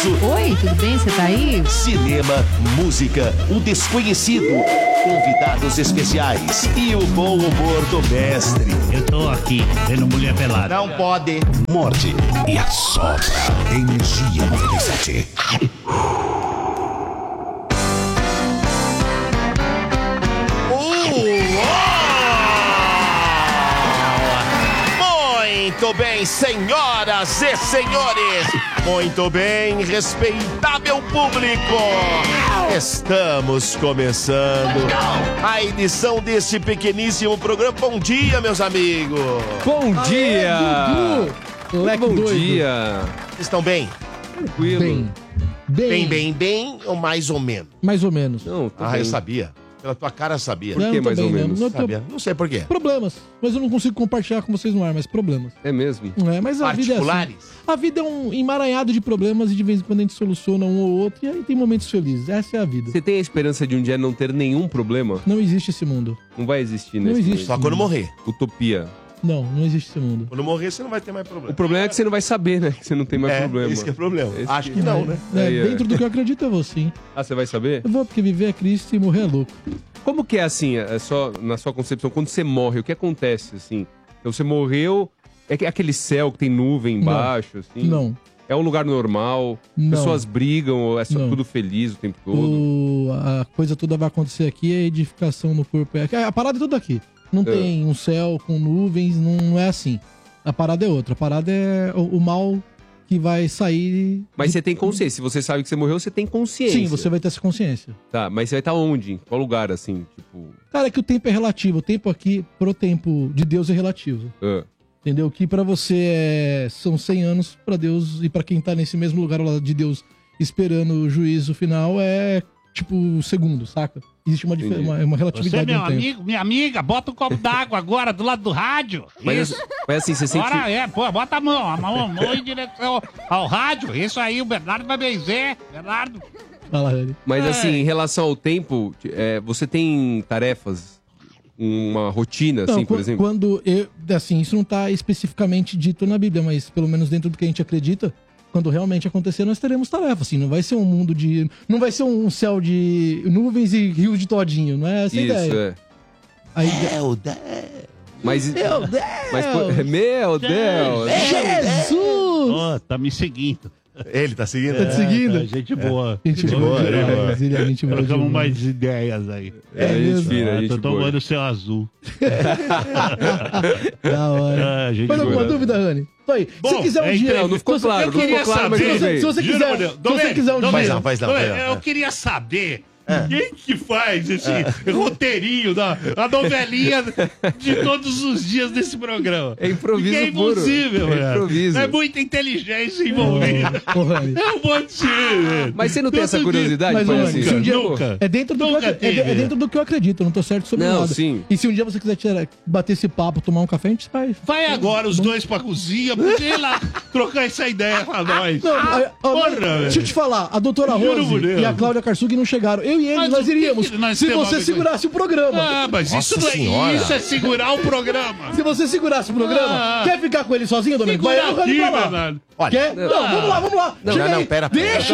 Sucesso. Oi, tudo bem? Você tá aí? Cinema, música, o desconhecido, convidados especiais e o bom humor do mestre. Eu tô aqui, vendo mulher pelada. Não pode. Morde e assopra. Energia 97. Muito bem, senhoras e senhores. Muito bem, respeitável público. Estamos começando a edição deste pequeníssimo programa. Bom dia, meus amigos. Bom dia! Bom dia! Vocês estão bem? Tranquilo. Bem, ou mais ou menos? Mais ou menos. Não, tô bem. Eu sabia. Pela tua cara eu sabia. Por que mais ou menos? Sabia. Não sei por quê. Problemas. Mas eu não consigo compartilhar com vocês no ar, mas problemas. É mesmo? Mas a vida é assim. A vida é um emaranhado de problemas e de vez em quando a gente soluciona um ou outro e aí tem momentos felizes. Essa é a vida. Você tem a esperança de um dia não ter nenhum problema? Não existe esse mundo. Não vai existir, né? Não existe. Só quando morrer. Utopia. Não existe esse mundo. Quando morrer, você não vai ter mais problema. O problema é que você não vai saber, né? Que você não tem mais problema. Esse que é o problema. Esse Acho que não, né? Dentro do que eu acredito, eu vou sim. Ah, você vai saber? Eu vou, porque viver é Cristo e morrer é louco. Como que é assim, só na sua concepção, quando você morre, o que acontece, assim? Então você morreu, é aquele céu que tem nuvem embaixo, assim? Não. É um lugar normal? Não. Pessoas brigam, ou é só tudo feliz o tempo todo? A coisa toda vai acontecer aqui, a edificação no corpo é... A parada é tudo aqui. Não tem um céu com nuvens, não é assim. A parada é outra. A parada é o mal que vai sair... Mas você tem consciência. Se você sabe que você morreu, você tem consciência. Sim, você vai ter essa consciência. Tá, mas você vai estar onde? Em qual lugar, assim? Tipo... Cara, é que o tempo é relativo. O tempo aqui, pro tempo de Deus, é relativo. Entendeu? Que pra você são 100 anos, pra Deus, e pra quem tá nesse mesmo lugar lá de Deus esperando o juízo final, é tipo segundo, saca? Existe uma relatividade. Você, meu amigo, minha amiga, bota um copo d'água agora do lado do rádio. Mas assim, você sente... Agora bota a mão em direção ao rádio. Isso aí, o Bernardo vai benzer. Bernardo. Fala, Rani. Mas assim, em relação ao tempo, você tem tarefas, uma rotina, assim, por exemplo? Assim, isso não tá especificamente dito na Bíblia, mas pelo menos dentro do que a gente acredita, quando realmente acontecer, nós teremos tarefas, assim, não vai ser um mundo de... Não vai ser um céu de nuvens e rios de todinho, não é essa a ideia. Meu Deus! Meu Deus! Jesus! Oh, tá me seguindo. Ele tá seguindo? Tá te seguindo? Gente boa. Gente boa. Gente boa. Trocamos mais ideias aí. Mesmo? Tô tomando o céu azul. Da hora. Mas alguma dúvida, Rani? Tô aí. Se quiser um dia... Não ficou claro. Eu queria saber... Se você quiser um dia... Faz não. Eu queria saber... Quem que faz esse roteirinho a novelinha de todos os dias desse programa? É improviso é impossível, puro. É improviso. É muita inteligência envolvida. É um monte de... Mas você não tem essa curiosidade? Mas, assim? se um dia, Nunca. é dentro do que eu acredito, eu não tô certo sobre nada. Sim. E se um dia você quiser bater esse papo, tomar um café, a gente vai. Vai agora os dois pra cozinha, porque ir lá trocar essa ideia pra nós. Deixa eu te falar, a doutora Rose e a Cláudia Karsug não chegaram. Eu e ele, nós iríamos. Se você segurasse o programa. Ah, mas isso é segurar o programa. Se você segurasse o programa, quer ficar com ele sozinho, Domênico? Vai eu pra lá. Olha. Quer? Não, vamos lá. Não, pera. Deixa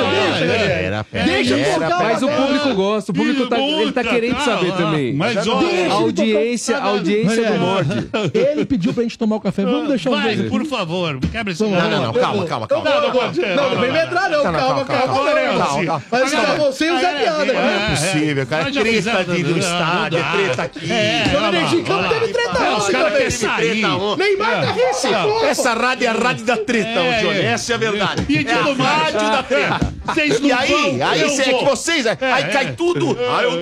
eu tocar. Mas o público gosta, o público ele tá querendo saber também. Mas a audiência do Morde. Ele pediu pra gente tomar o café, vamos deixar os dois. Vai, por favor, quebra esse Não, calma. Não vem me entrar, não. Calma. Mas você e o Zé Piada. Não é possível, cara. É treta aqui do estádio, é treta aqui. Dona Energia, não teve treta Os caras querem treta. Neymar tá vice. Essa rádio é a rádio da treta, Johnny. Essa é a verdade. E é a rádio da treta. E aí vocês, aí cai tudo. Eu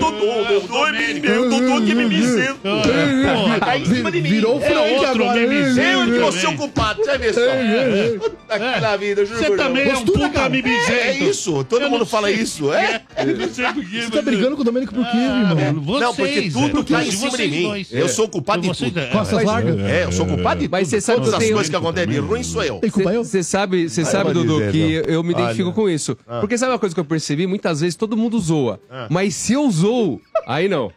Dodô que é mimizento. Cai em cima de mim. Virou o Frank agora. Eu que vou ser o culpado, você vai ver só. Aqui na vida, juro. Você também é um puta mimizento. É isso, todo mundo fala isso. Eu não sei porquê. Você tá brigando com o Domênico por quê, irmão? Não, porque tudo cai em cima de mim. Eu sou o culpado de tudo. Costas largas? Eu sou culpado de tudo. Mas você sabe todas as que coisas que acontecem de ruim sou eu. Tem culpa eu? Você sabe, Dodô, que eu me identifico com isso. Porque sabe uma coisa que eu percebi? Muitas vezes todo mundo zoa. Mas se eu zoo, aí não.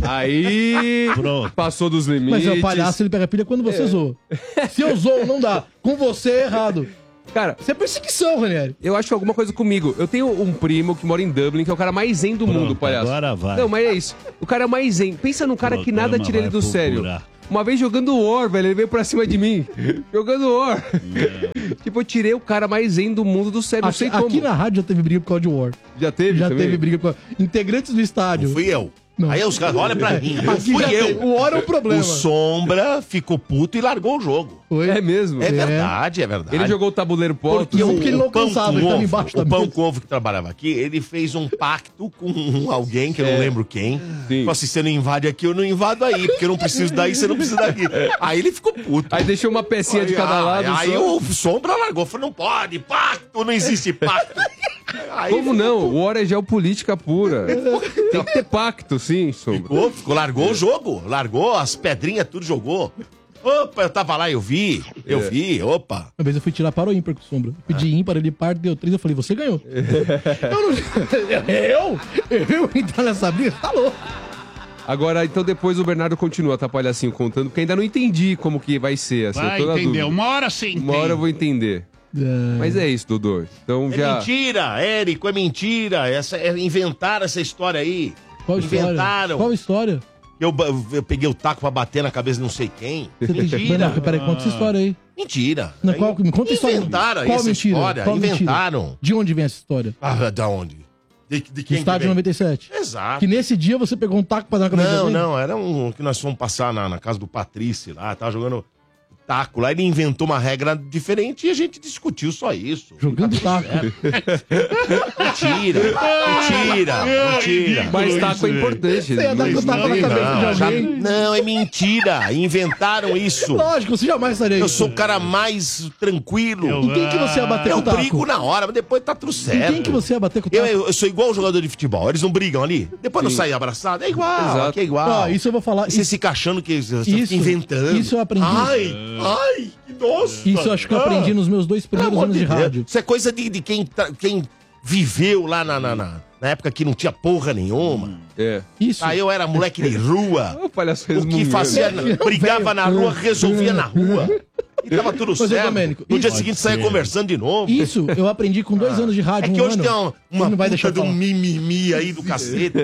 Aí passou dos limites. Mas é o palhaço, ele pega pilha quando você zoa. Se eu zoo, não dá. Com você é errado. Cara, isso é perseguição, Ranieri. Eu acho que alguma coisa comigo. Eu tenho um primo que mora em Dublin, que é o cara mais zen do mundo, palhaço. Agora vai. Não, mas é isso. O cara é mais zen. Pensa num cara que nada tira ele do sério. Uma vez jogando War, velho, ele veio pra cima de mim. Jogando War. Tipo, eu tirei o cara mais zen do mundo do sério. Não sei como. Aqui na rádio já teve briga por causa de War. Já teve? Já também? teve briga por causa... Integrantes do estádio. Não fui eu. Não. Aí os caras, olha pra mim. Aqui Fui já eu. teve. O War é o problema. O Sombra ficou puto e largou o jogo. Foi? É mesmo? É verdade, é verdade. Ele jogou o tabuleiro pro alto. Porque Porque ele não alcançava, ele tava embaixo da o Pão mesa. com Ovo que trabalhava aqui, ele fez um pacto com alguém, que eu não lembro quem. Sim. Falou assim, você não invade aqui, eu não invado aí, porque eu não preciso daí, você não precisa daqui. Aí ele ficou puto. Aí deixou uma pecinha de cada lado. Aí só. o Sombra largou, falou, não pode, pacto, não existe pacto. Aí Como não? O War é geopolítica pura. Tem que ter pacto, sim, Sombra. largou o jogo, largou as pedrinhas, tudo jogou. Opa, eu tava lá, eu vi, opa. Uma vez eu fui tirar para o ímpar com o Sombra. Eu pedi ímpar, ele par, deu 3, eu falei, você ganhou. Eu entrar nessa briga? Tá louco. Agora, então depois o Bernardo continua, tá, palhacinho, contando, porque ainda não entendi como que vai ser. Assim, Vai toda a entender. dúvida. Uma hora você entende. Uma hora eu vou entender. Mas é isso, Dodô. Então É já... mentira, Érico, é mentira. Inventaram essa história aí. Qual história? Inventaram. Qual história? Eu peguei o taco pra bater na cabeça de não sei quem. Mentira. Não, peraí, conta essa história aí. Mentira. Não, me conta a história. Inventaram Qual essa mentira? história. Qual Inventaram. mentira? De onde vem essa história? Ah, da onde? De quem Estádio que vem? 97. Exato. Que nesse dia você pegou um taco pra dar na cabeça de alguém? Não, era um que nós fomos passar na casa do Patrício lá, tava jogando taco lá, ele inventou uma regra diferente e a gente discutiu só isso. Jogando taco. Mentira. Mas taco é importante. Você ia dar com o taco na cabeça de alguém? Não, é mentira. Inventaram isso. Lógico, você jamais estaria Eu isso. sou o cara mais tranquilo. Em quem que você ia bater com Eu o taco? brigo na hora, mas depois tá tudo Em certo. quem que você ia bater com o taco? Eu sou igual o jogador de futebol. Eles não brigam ali? Depois não saem abraçados? É igual, Exato. aqui é igual. Ó, isso eu vou falar. E você fica achando que você fica Isso- inventando. isso eu aprendi. Ai, que nossa. Isso eu acho que eu aprendi nos meus 2 Pelo primeiros amor anos de Deus. rádio. Isso é coisa de quem viveu lá na época que não tinha porra nenhuma. É. Isso. Aí eu era moleque de rua. O palhaço O que resmungando. fazia, brigava na rua, resolvia na rua. E tava tudo Mas, ô, certo. Domênico, No dia isso- seguinte saia conversando de novo. Isso eu aprendi com 2 anos de É rádio. que um hoje ano. tem uma Ele não vai puta deixar eu de um falar. mimimi aí do cacete.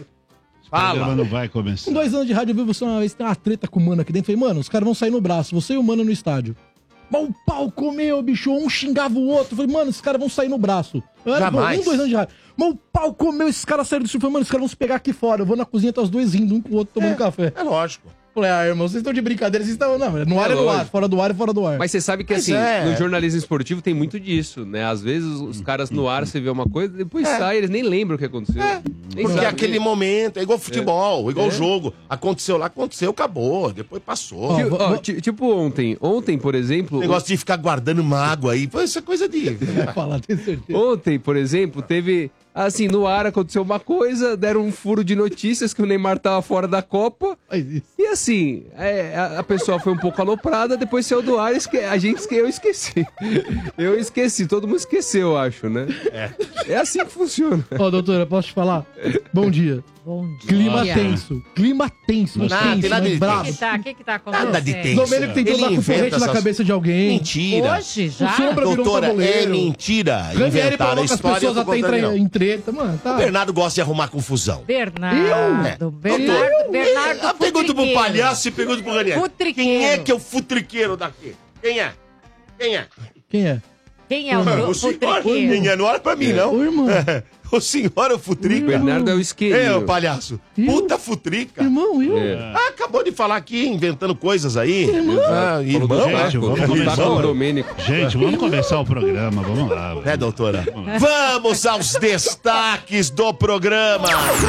Ela Fala. não vai começar. Com 2 anos de rádio, eu vi você uma vez, tem uma treta com o mano aqui dentro. Falei, mano, os caras vão sair no braço, você e o mano no estádio. Mas o pau comeu, bicho, um xingava o outro. Falei, mano, esses caras vão sair no braço. Eu era Jamais. 2 anos de rádio. Mas o pau comeu, esses caras saíram do estúdio. Falei, mano, esses caras vão se pegar aqui fora. Eu vou na cozinha, tá os dois rindo, um com o outro tomando café. É lógico. Falei, irmão, vocês estão de brincadeira, vocês estão. Não, no ar é no ar, lógico. fora do ar é fora do ar. Mas você sabe que, Mas assim, é. no jornalismo esportivo tem muito disso, né? Às vezes os caras no ar, você vê uma coisa, depois sai, eles nem lembram o que aconteceu. Nem Porque sabem. aquele momento é igual futebol, igual jogo. Aconteceu lá, aconteceu, acabou. Depois passou. Tipo, ó, tipo ontem. Ontem, por exemplo... Negócio de ficar guardando mágoa aí. Pô, isso é coisa de. Vai falar, tenho certeza. Ontem, por exemplo, teve... Assim, no ar aconteceu uma coisa, deram um furo de notícias que o Neymar tava fora da Copa. Faz isso. E assim, a pessoa foi um pouco aloprada, depois saiu do ar, eu esqueci. Eu esqueci, todo mundo esqueceu, eu acho, né? É assim que funciona. Ó, doutora, posso te falar? Bom dia. Bom dia. Clima tenso. Clima tenso. Nada, tenso, tem nada mas de bravo. O que tá acontecendo? Nada de tenso. Domênico tentou Ele dar com inventa porrete na essas- cabeça de alguém. Mentira. Hoje O já? Sombra virou um Doutora, é tabuleiro. mentira. Ranieri Inventaram a provoca as história. pessoas eu tô até contando, entrar não. em treta, mano. Tá. O Bernardo gosta de arrumar confusão. Bernardo. Doutor, Bernardo pergunta pro futriqueiro. palhaço e pergunta pro Ranieri. Futriqueiro. Quem é que é o futriqueiro daqui? Quem é? Quem é? Quem é? Quem é o O senhor? futriqueiro? Quem é? Não olha pra mim, não. Ô, irmão. O senhor é o futrica? Bernardo é o isqueirinho. É, o palhaço. Eu? Puta futrica. Irmão, eu? Ah, acabou de falar aqui, inventando coisas aí. Ah, irmão, Falou do né? Gente, vamos taco, do começar taco o- do Domênico. Gente, vamos começar o programa. Vamos lá. Né, doutora? Vamos aos destaques do programa.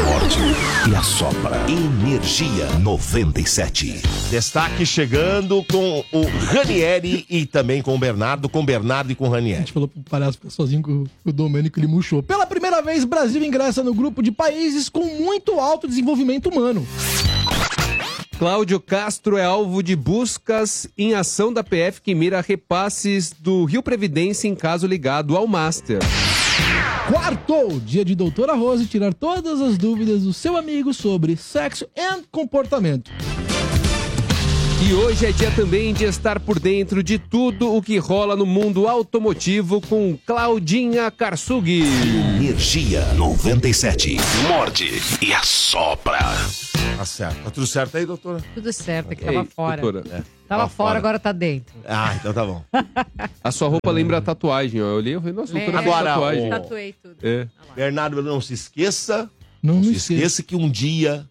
E a sopra. Energia 97. Destaque chegando com o Ranieri e também com o Bernardo e com o A Ranieri. gente falou pro palhaço ficar sozinho com o Domênico, ele murchou. Pela primeira vez, Brasil ingressa no grupo de países com muito alto desenvolvimento humano. Cláudio Castro é alvo de buscas em ação da PF que mira repasses do Rio Previdência em caso ligado ao Master. Quarto, dia de Doutora Rose tirar todas as dúvidas do seu amigo sobre sexo e comportamento. E hoje é dia também de estar por dentro de tudo o que rola no mundo automotivo com Claudinha Karsug. Energia 97. Morde e assopra. Tá certo. Tá tudo certo aí, doutora? Tudo certo, que Ei, tava fora. doutora. Tava fora, agora tá dentro. Ah, então tá bom. A sua roupa lembra a tatuagem, ó. Eu olhei e falei, nossa, doutora, Lembra. fez Agora, tatuagem. Tatuei tudo. É. Bernardo, não se esqueça. Não se me esqueça. esqueça que um dia,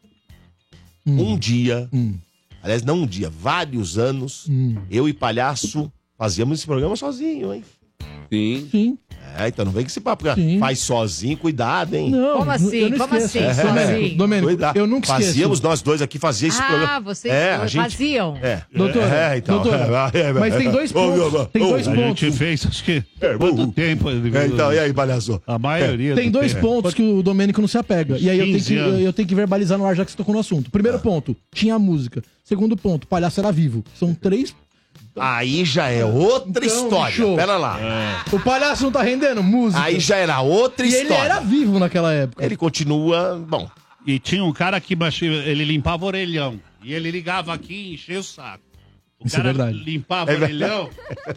aliás, não um dia, vários anos, eu e Palhaço fazíamos esse programa sozinho, hein? Sim. Sim. Então não vem com esse papo. Sim. Faz sozinho, cuidado, hein? Não, Como assim? eu não Como esqueço. assim? Domênico, Domênico, Cuidado. eu nunca esqueço. Fazíamos nós dois aqui, fazia esse programa. Ah, vocês a gente... faziam? Doutora, então. doutora, mas tem dois pontos. Tem dois A gente pontos. fez, acho que, quanto tempo? Então, e aí, Palhaço? A maioria Tem do dois tempo. pontos que o Domênico não se apega. E aí 15 anos. eu tenho que verbalizar no ar já que você tocou no assunto. Primeiro ponto, tinha música. Segundo ponto, Palhaço era vivo. São três. Aí já é outra Então, história. show. Pera lá. O Palhaço não tá rendendo? Música. Aí já era outra E ele história. era vivo naquela época. Ele continua, bom. E tinha um cara que ele limpava o orelhão. E ele ligava aqui e enchia o saco. O Isso é cara verdade. limpava o orelhão.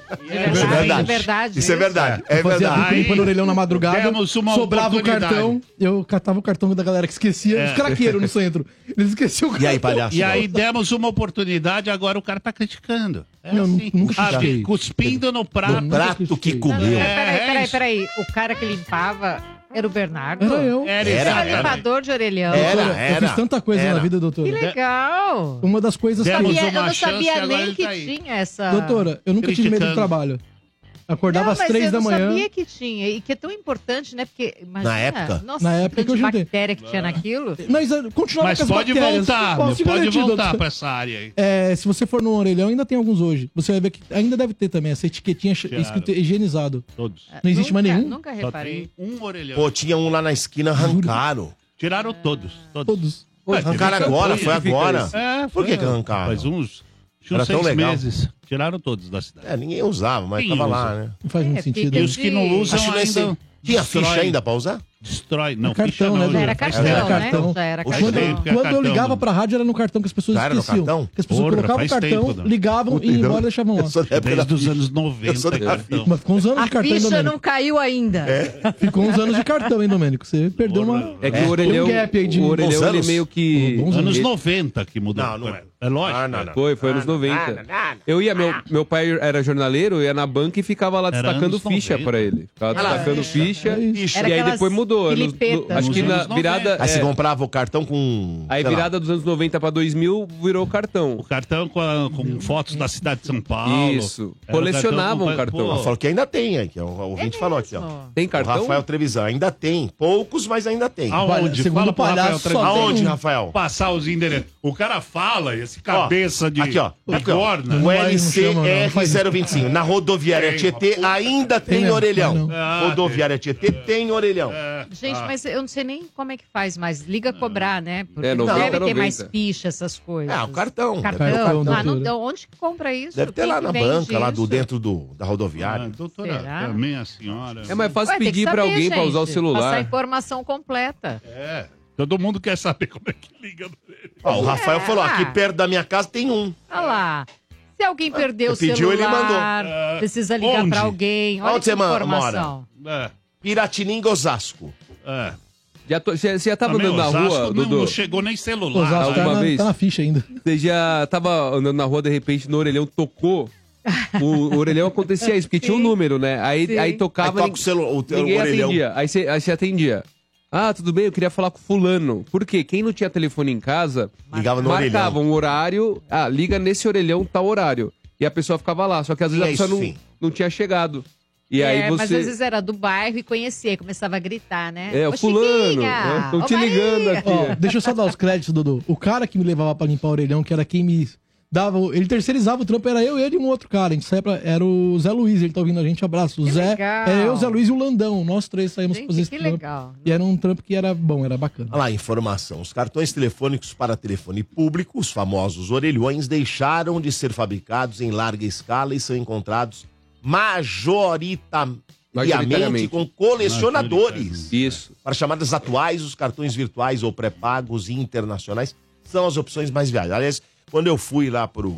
É verdade. Isso é verdade. É Fazia verdade. pipa no orelhão na madrugada, demos uma sobrava o oportunidade. cartão, eu catava o cartão da galera que esquecia, os craqueiros no centro. Eles esqueciam o cartão. E aí, Palhaço? E aí demos uma oportunidade, agora o cara tá criticando. É Não, assim. nunca Sabe, critiquei. cuspindo no prato. No prato que Não, comeu. peraí. O cara que limpava era o Bernardo? Era eu. Era, Você era exatamente. limpador de orelhão? Era. Eu fiz tanta coisa Era. na vida, Que doutora. legal. Uma das coisas que... Demos Eu uma não chance, sabia agora nem ele que tá aí. tinha essa... Doutora, eu nunca tive medo de Criticando. trabalho. Acordava às 3 da Eu manhã. não sabia que tinha. E que é tão importante, né? Porque, imagina, Na época? Nossa, Na época que eu de juntei. bactéria que tinha naquilo. Mas continuava Mas com as pode bactérias. voltar, Posso te pode garantir, voltar doutor. pra essa área aí. Se você for no orelhão, ainda tem alguns hoje. Você vai ver que ainda deve ter também essa etiquetinha escrito higienizado. Todos. Não existe mais nenhum? Nunca Só reparei. tem um orelhão. Pô, tinha um lá na esquina, arrancaram. Tiraram todos. Todos. Arrancaram agora, foi agora. É, Por que arrancaram? Faz uns Era tão 6 legal. meses. Tiraram todos da cidade. Ninguém usava, mas Quem tava usa? lá, né? Não faz muito porque sentido. E né? os que não usam Acho que nesse- ainda... Tinha destrói. ficha ainda pra usar? Destrói. Não, Cartão, ficha não. né, Já Ju? era Faz cartão, tempo. né? cartão. Já era Oxe, Quando, cartão. tempo que é quando eu cartão, ligava Dudu. pra rádio, era no cartão que as pessoas Já era no esqueciam. cartão? Que as pessoas Porra, colocavam o faz cartão, tempo, Dudu. ligavam e iam embora e deixavam lá. Eu sou da época Desde da os ficha. anos 90. Eu sou da cartão. Mas ficou uns anos A de cartão, hein, ficha Domênico? não caiu ainda. Ficou uns anos de cartão, hein, Domênico? Você perdeu uma... É que o orelhão, Tem um gap aí de o orelhão bons ele anos. meio que... Bons Anos ele- 90 que mudou. Não é. É lógico. Não. Foi anos 90. Eu ia, meu pai era jornaleiro, eu ia na banca e ficava lá Era destacando anos ficha 90. pra ele. Ficava destacando ficha. É isso. Era E aí aquelas depois mudou. filipetas. Acho que Nos na anos virada... 90. Aí você é, comprava o cartão com... aí sei lá, virada dos anos 90 pra 2000 virou cartão. O cartão com fotos da cidade de São Paulo. Isso. Era Colecionavam com- cartão. Ela falou que ainda tem, aí, que o ouvinte falou aqui, ó. Tem O cartão? Rafael Trevisan, ainda tem. Poucos, mas ainda tem. Aonde? Segundo Fala o pro Rafael palhaço, Trevisan. só tem Aonde, um. Rafael? Passar os endereços. O cara fala, esse cabeça de Aqui, ó. bigorna. O vai, não chama, não. Faz isso. LCR025. Na rodoviária Tem, Tietê uma ainda tem mesmo, orelhão. não. Rodoviária Tietê tem orelhão. Gente, mas eu não sei nem como é que faz mais. Liga cobrar, né? Porque É, não 90, deve ter 90. mais ficha, essas coisas. Ah, o cartão. Cartão? Cartão, Ah, não, doutora. onde que compra isso? Deve ter Quem lá que na vende banca, lá isso? dentro da rodoviária. Doutora, Será? também a senhora. É mais fácil Ué, tem que pedir pra saber, alguém pra usar o gente. Passar a celular. informação completa. É. Todo mundo quer saber como é que liga. Ó, o Rafael falou, Ah. aqui perto da minha casa tem um. Olha lá. Se alguém perdeu o Você pediu, ele celular, mandou. precisa ligar Onde? pra alguém. Olha Onde que você informação. É. Piratininga, Osasco. É. Você já tava Também andando na Osasco rua, não, Dudu? não chegou nem celular. Osasco tá, alguma vez? tá na ficha ainda. Você já tava andando na rua, de repente, no orelhão tocou. O orelhão acontecia isso, porque tinha um Sim. número, né? Aí Sim. Aí tocava, toca o celular, o ninguém orelhão. atendia. Aí você atendia. Ah, tudo bem, eu queria falar com fulano. Por quê? Quem não tinha telefone em casa, Ligava no marcava orelhão. um horário. Ah, liga nesse orelhão, tal horário. E a pessoa ficava lá. Só que às vezes a Tinha pessoa isso, sim. não tinha chegado. E aí Mas às você... vezes era do bairro e conhecia, e começava a gritar, né? É, o Ô, fulano, Chiquinha! estão Ô, te ligando Maria! aqui. Ó, deixa eu só dar os créditos, Dudu. O cara que me levava pra limpar o orelhão, que era quem me dava... Ele terceirizava o trampo, era eu, ele e um outro cara. A gente saía era o Zé Luiz, ele tá ouvindo a gente, abraço. O Que Zé, legal. era eu, o Zé Luiz e o Landão. Nós três saímos Gente, fazer esse que trampo. legal. E era um trampo que era bom, era bacana. Olha lá, informação. Os cartões telefônicos para telefone público, os famosos orelhões, deixaram de ser fabricados em larga escala e são encontrados majoritariamente com colecionadores. Isso. Para chamadas atuais, os cartões virtuais ou pré-pagos e internacionais são as opções mais viáveis. Aliás, quando eu fui lá pro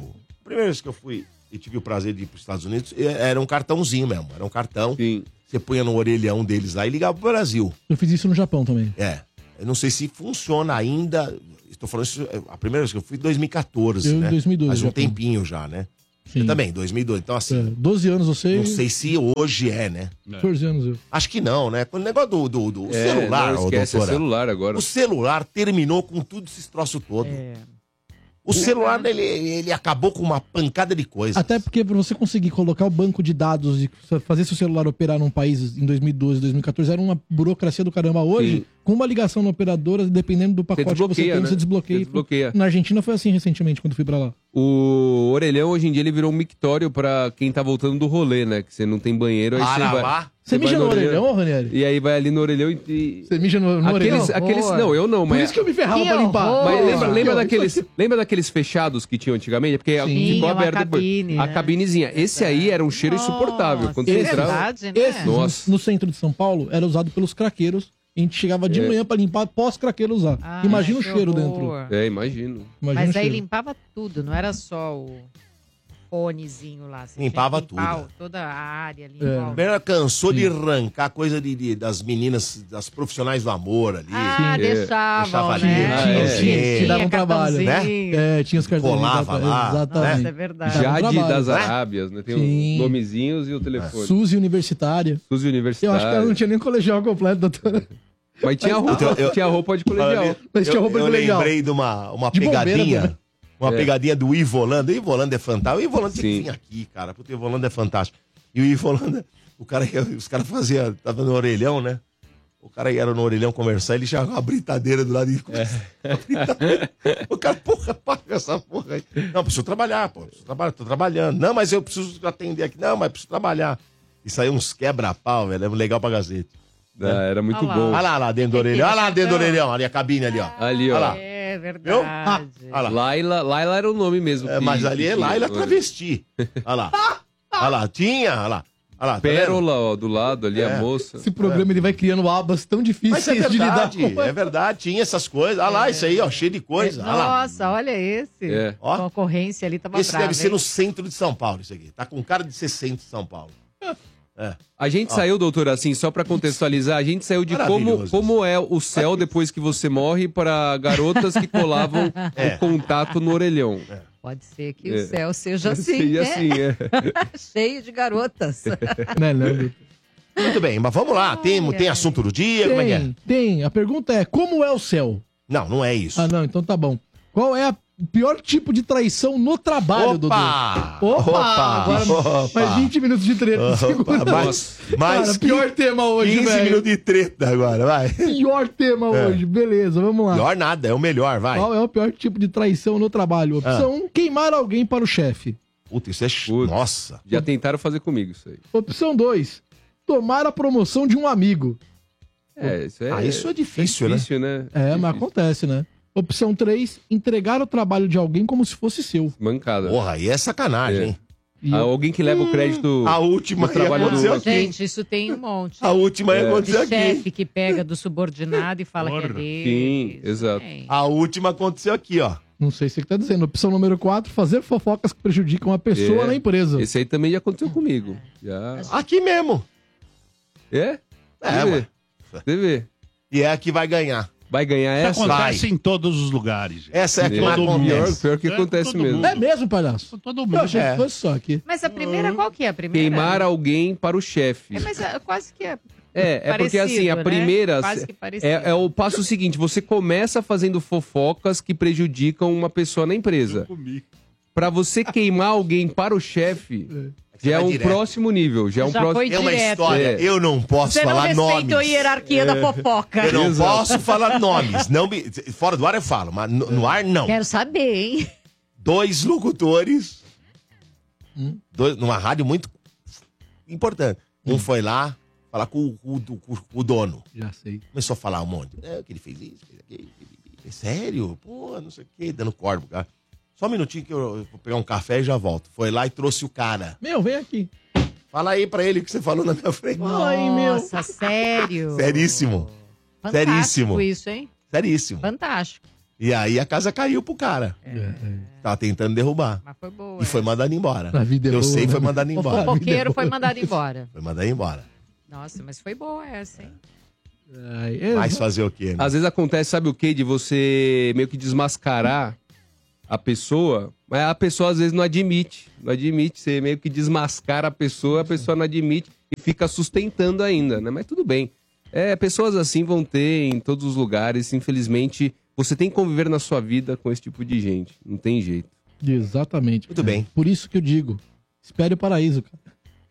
primeira vez que eu fui e tive o prazer de ir para os Estados Unidos, era um cartãozinho mesmo. Era um cartão. Sim. Você punha no orelhão deles lá e ligava pro Brasil. Eu fiz isso no Japão também. Eu não sei se funciona ainda. Estou falando isso, a primeira vez que eu fui em 2014, Eu né? em 2012. Faz um Japão. tempinho já, né? Sim. Eu também, 2002. Então, assim, 12 anos você. não sei se hoje né? 14 anos eu. Acho que não, né? Quando o negócio do celular, não esquece, doutora. é celular agora. O celular terminou com tudo esse troço todo. O celular, ele acabou com uma pancada de coisas. Até porque pra você conseguir colocar o banco de dados e fazer seu celular operar num país em 2012, 2014, era uma burocracia do caramba. Hoje, Sim. com uma ligação na operadora, dependendo do pacote que você tem, né? você desbloqueia. Você desbloqueia. Na Argentina foi assim recentemente, quando fui pra lá. O orelhão, hoje em dia, ele virou um mictório pra quem tá voltando do rolê, né? Que você não tem banheiro, aí você vai... lá. Você mija no orelhão, ô, Ranieri? E aí vai ali no orelhão e... Você mija no orelhão? Não, eu não, Por mas... isso que eu me ferrava Que pra limpar. horror! Mas lembra Aqui, ó, lembra daqueles fechados que tinham antigamente? Porque Sim, ficou uma aberto cabine, depois. A né? cabinezinha. Esse aí era um cheiro insuportável. Quando você é entrava... verdade, né? Esse, Nossa. no centro de São Paulo, era usado pelos craqueiros. A gente chegava de manhã pra limpar, pós-craqueiro usar. Ah, Imagina o que cheiro horror. dentro. Imagino. Imagina Mas o aí cheiro. limpava tudo, não era só o fonezinho lá. Você Limpava tinha que limpar tudo. toda a área ali. É. igual. Primeiro cansou de arrancar coisa das meninas, das profissionais do amor ali. Ah, Sim. deixavam, Deixava né? ali, te dava um trabalho, cartãozinho. né? Tinha os cartões. Colava lá, Exatamente. Nossa, é verdade. Dava um Jade trabalho, das né? Arábias, né? Tem Sim. os nomezinhos e o telefone. Suzy Universitária. Suzy Eu Universitária. acho que ela não tinha nem colegial completo, doutora. Mas tinha roupa de colegial. Mas tinha roupa eu de colegial. lembrei de uma De pegadinha. bombeira, né? Uma É. pegadinha do Ivo Holanda. O Ivo Holanda é fantástico. O Ivo Holanda tem que Sim. vir aqui, cara. Porque o Ivo Holanda é fantástico. E o Ivo Holanda, os caras faziam, tava no orelhão, né? O cara ia no orelhão conversar, ele já uma britadeira do lado e o cara, porra, paga essa porra aí. Não, preciso trabalhar, pô. Tô trabalhando. Não, mas eu preciso atender aqui. Não, mas preciso trabalhar. Isso aí é uns quebra-pau, velho. É legal pra Gazeta. Era muito Olha lá. bom. Olha lá dentro do orelhão. Olha lá dentro do orelhão. Ali a cabine ali, ó. Ali, ó. Olha lá. É Viu? verdade. Olha lá. Laila era o nome mesmo. É, mas ali é Laila travesti. Olha lá. Olha lá. Tinha, olha lá. Olha lá. Tá vendo? Pérola, ó, do lado ali, É. a moça. Esse programa ele vai criando abas tão Mas difíceis é de lidar verdade, com. é verdade. Tinha essas coisas. Olha lá, isso aí, ó, cheio de coisa. Olha lá. Nossa, olha esse. É. Ó. Concorrência ali tava Esse brava, deve ser hein? no centro de São Paulo, isso aqui. Tá com cara de ser centro de São Paulo. A gente saiu, doutor, assim, só pra contextualizar, a gente saiu de Maravilhoso. como é o céu depois que você morre pra garotas que colavam o contato no orelhão. Pode ser que É. o céu seja assim, Seria né? assim, é. Cheio de garotas. Né, não? Muito bem, mas vamos lá. Tem assunto do dia? Como é que é? Tem. A pergunta é, como é o céu? Não, não é isso. Ah, não, então tá bom. Qual é o pior tipo de traição no trabalho, Dudu? Opa! Agora, mais 20 minutos de treta. Segura. Mas Cara, pior tema hoje, 15 velho. minutos de treta agora, vai. Pior tema hoje. Beleza, vamos lá. Pior nada, é o melhor, vai. Qual é o pior tipo de traição no trabalho? Opção 1, queimar alguém para o chefe. Puta, isso é... Putz. Nossa. Já tentaram fazer comigo isso aí. Opção 2, tomar a promoção de um amigo. Isso é, Isso é difícil, né? né? É, mas acontece, né? Opção 3, entregar o trabalho de alguém como se fosse seu. Mancada. Porra, aí é sacanagem, É. hein? E Alguém que leva o crédito. A última do trabalho ia do acontecer outro. aqui. Gente, isso tem um monte. A última ia De acontecer aqui. chefe que pega do subordinado e fala que é Porra. dele. Sim, exato. Tem. A última aconteceu aqui, ó. Não sei se você tá dizendo. Opção número 4, fazer fofocas que prejudicam a pessoa É. na empresa. Esse aí também já aconteceu comigo. Já. Aqui mesmo. É? É, Você ué. vê. Você vê. E é a que vai ganhar. Vai ganhar Isso essa? acontece em todos os lugares. gente. Essa é a que É. mais Todo mundo. acontece. Pior que É, acontece todo mesmo. mundo. É mesmo, palhaço? Todo Eu mundo. achei É. que fosse só aqui. Mas a primeira, qual que é a primeira? Queimar alguém para o chefe. Mas quase que é. É porque parecido, assim, a né? primeira Quase que parecido. é o passo seguinte, você começa fazendo fofocas que prejudicam uma pessoa na empresa. Pra você queimar alguém para o chefe, já é vai um direto. próximo nível, já é um Já próximo. foi É uma direto. história. É. Eu não posso Você não falar respeitou nomes. a hierarquia da fofoca. Eu não Exato. posso falar nomes. Não me... Fora do ar eu falo, mas no ar não. Quero saber, hein? 2 locutores. Numa rádio muito importante. Um foi lá falar com o dono. Já sei. Começou a falar um monte. É, que ele fez isso, fez aquilo. É sério? Pô, não sei o quê, dando corpo, cara. Só um minutinho que eu vou pegar um café e já volto. Foi lá e trouxe o cara. Meu, vem aqui. Fala aí pra ele o que você falou na minha frente. Fala aí, meu. Nossa, sério. Seríssimo. Fantástico Seríssimo. isso, hein? Seríssimo. Fantástico. E aí a casa caiu pro cara. Tava tentando derrubar. Mas foi boa. E foi mandado embora. A vida é Eu boa, sei, né? foi mandado O embora. fofoqueiro foi mandado embora. Foi mandado embora. Nossa, mas foi boa essa, hein? Mas fazer o quê, né? Às vezes acontece, sabe o quê? De você meio que desmascarar a pessoa, mas a pessoa às vezes não admite. Não admite, você meio que desmascara a pessoa não admite e fica sustentando ainda, né? Mas tudo bem. Pessoas assim vão ter em todos os lugares, infelizmente, você tem que conviver na sua vida com esse tipo de gente. Não tem jeito. Exatamente. Muito bem. Por isso que eu digo, espere o paraíso, cara.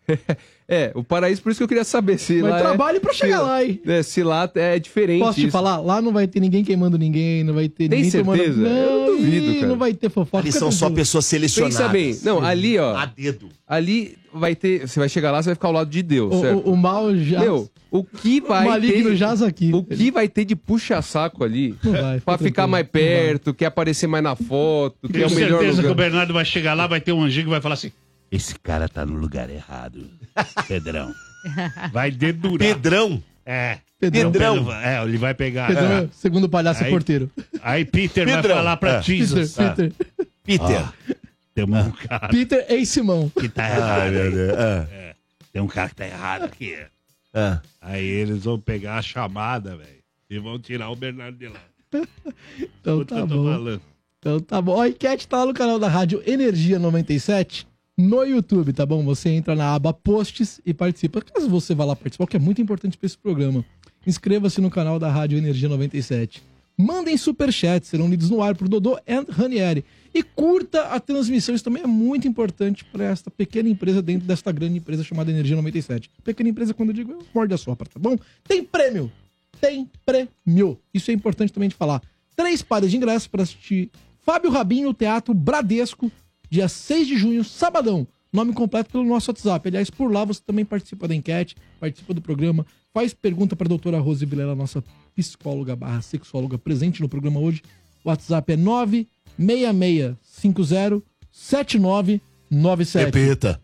O paraíso, por isso que eu queria saber se Mas lá trabalhe pra chegar lá, hein? se lá é diferente. Posso te isso. falar? Lá não vai ter ninguém queimando ninguém, não vai ter Tem ninguém certeza? Eu não duvido, cara. Não vai ter fofoca. Ali fica são só tranquilo. pessoas selecionadas. Pensa bem. Não, ali, ó. A dedo. Ali vai ter. Você vai chegar lá, você vai ficar ao lado de Deus, certo? O mal já... Meu, o que vai maligno ter. jaz aqui. O que vai ter de puxa-saco ali Não vai, pra fica ficar tranquilo. mais perto, quer aparecer mais na foto, que é Tenho o melhor certeza que o lugar. Bernardo vai chegar lá, vai ter um anjinho que vai falar assim: esse cara tá no lugar errado, Pedrão. Vai dedurar. Pedrão. Pedrão. Ele vai pegar. Pedrão, segundo o palhaço Aí- porteiro. Aí Peter vai Pedrão. falar pra Jesus. Peter. Peter. Temos um cara Peter e Simão. que tá errado. Ai, meu Deus. Tem um cara que tá errado aqui. Ah. Aí eles vão pegar a chamada, velho, e vão tirar o Bernardo de lá. Então Puta, tá eu tô bom. falando. Então tá bom. A enquete tá lá no canal da Rádio Energia 97 no YouTube, tá bom? Você entra na aba Posts e participa. Caso você vá lá participar, que é muito importante pra esse programa, inscreva-se no canal da Rádio Energia 97. Mandem superchats, serão lidos no ar por Dodô e Ranieri. E curta a transmissão, isso também é muito importante para esta pequena empresa dentro desta grande empresa chamada Energia 97. Pequena empresa, quando eu digo, eu morde a sopra, tá bom? Tem prêmio! Tem prêmio! Isso é importante também de falar. 3 pares de ingressos para assistir Fábio Rabin no Teatro Bradesco, dia 6 de junho, sabadão. Nome completo pelo nosso WhatsApp. Aliás, por lá você também participa da enquete, participa do programa, faz pergunta para a doutora Rose Vilela, nossa psicóloga / sexóloga presente no programa hoje. O WhatsApp é 966507997. Repita.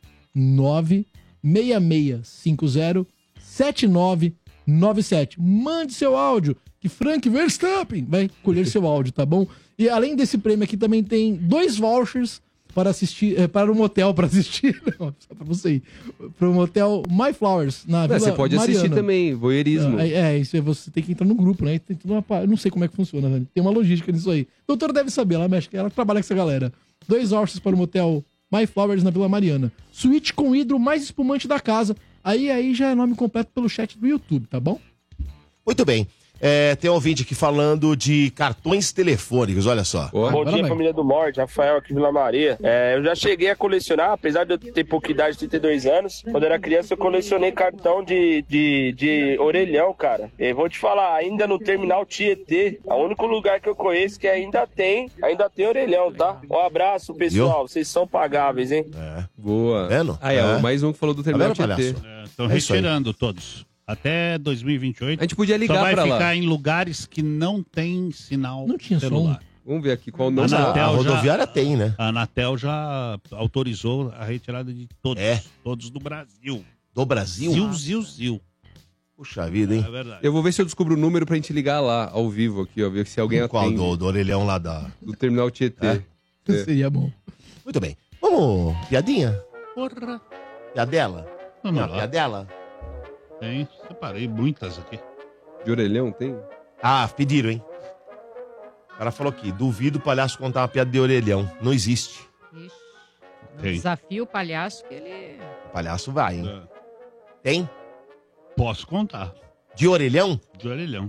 966507997. Mande seu áudio, que Frank Verstappen vai colher seu áudio, tá bom? E além desse prêmio aqui, também tem 2 vouchers para assistir, para um motel para assistir, não, só para você ir, para o motel My Flowers, na Vila Você pode assistir Mariana. também, voyeurismo. Isso aí você tem que entrar no grupo, né? Tem toda eu não sei como é que funciona, né? Tem uma logística nisso aí. A doutora deve saber, ela mexe, ela trabalha com essa galera. 2 vouchers para o motel My Flowers na Vila Mariana. Suíte com hidro mais espumante da casa. Aí já é nome completo pelo chat do YouTube, tá bom? Muito bem. Tem um ouvinte aqui falando de cartões telefônicos, olha só. Bom dia, família do Morte, Rafael aqui de Vila Maria. Eu já cheguei a colecionar, apesar de eu ter pouca idade, 32 anos. Quando eu era criança, eu colecionei cartão de orelhão, cara. E vou te falar, ainda no terminal Tietê, é o único lugar que eu conheço que ainda tem orelhão, tá? Um abraço, pessoal. Vocês são pagáveis, hein? Boa. Vendo? Aí, ó, mais um que falou do terminal Tá vendo, Tietê. palhaço? Estão retirando todos. Até 2028. A gente podia ligar só vai pra lá. ficar em lugares que não tem sinal Não tinha celular. Vamos ver aqui qual o nome. Anatel A já- rodoviária tem, né? A Anatel já autorizou a retirada de todos. Todos do Brasil. Do Brasil? Zil. Puxa vida, hein? É verdade. Eu vou ver se eu descubro o número pra gente ligar lá, ao vivo aqui, ó. Ver se alguém Qual? atende. Do orelhão lá da... Do terminal Tietê. Seria bom. Muito bem. Vamos, piadinha? Porra. Piadela? Vamos Não, lá. piadela? Tem, separei muitas aqui. De orelhão tem? Ah, pediram, hein? O cara falou aqui, duvido o palhaço contar uma piada de orelhão. Não existe. Ixi, no Tem. desafio o palhaço que ele... O palhaço vai, hein? Tem? Posso contar. De orelhão? De orelhão.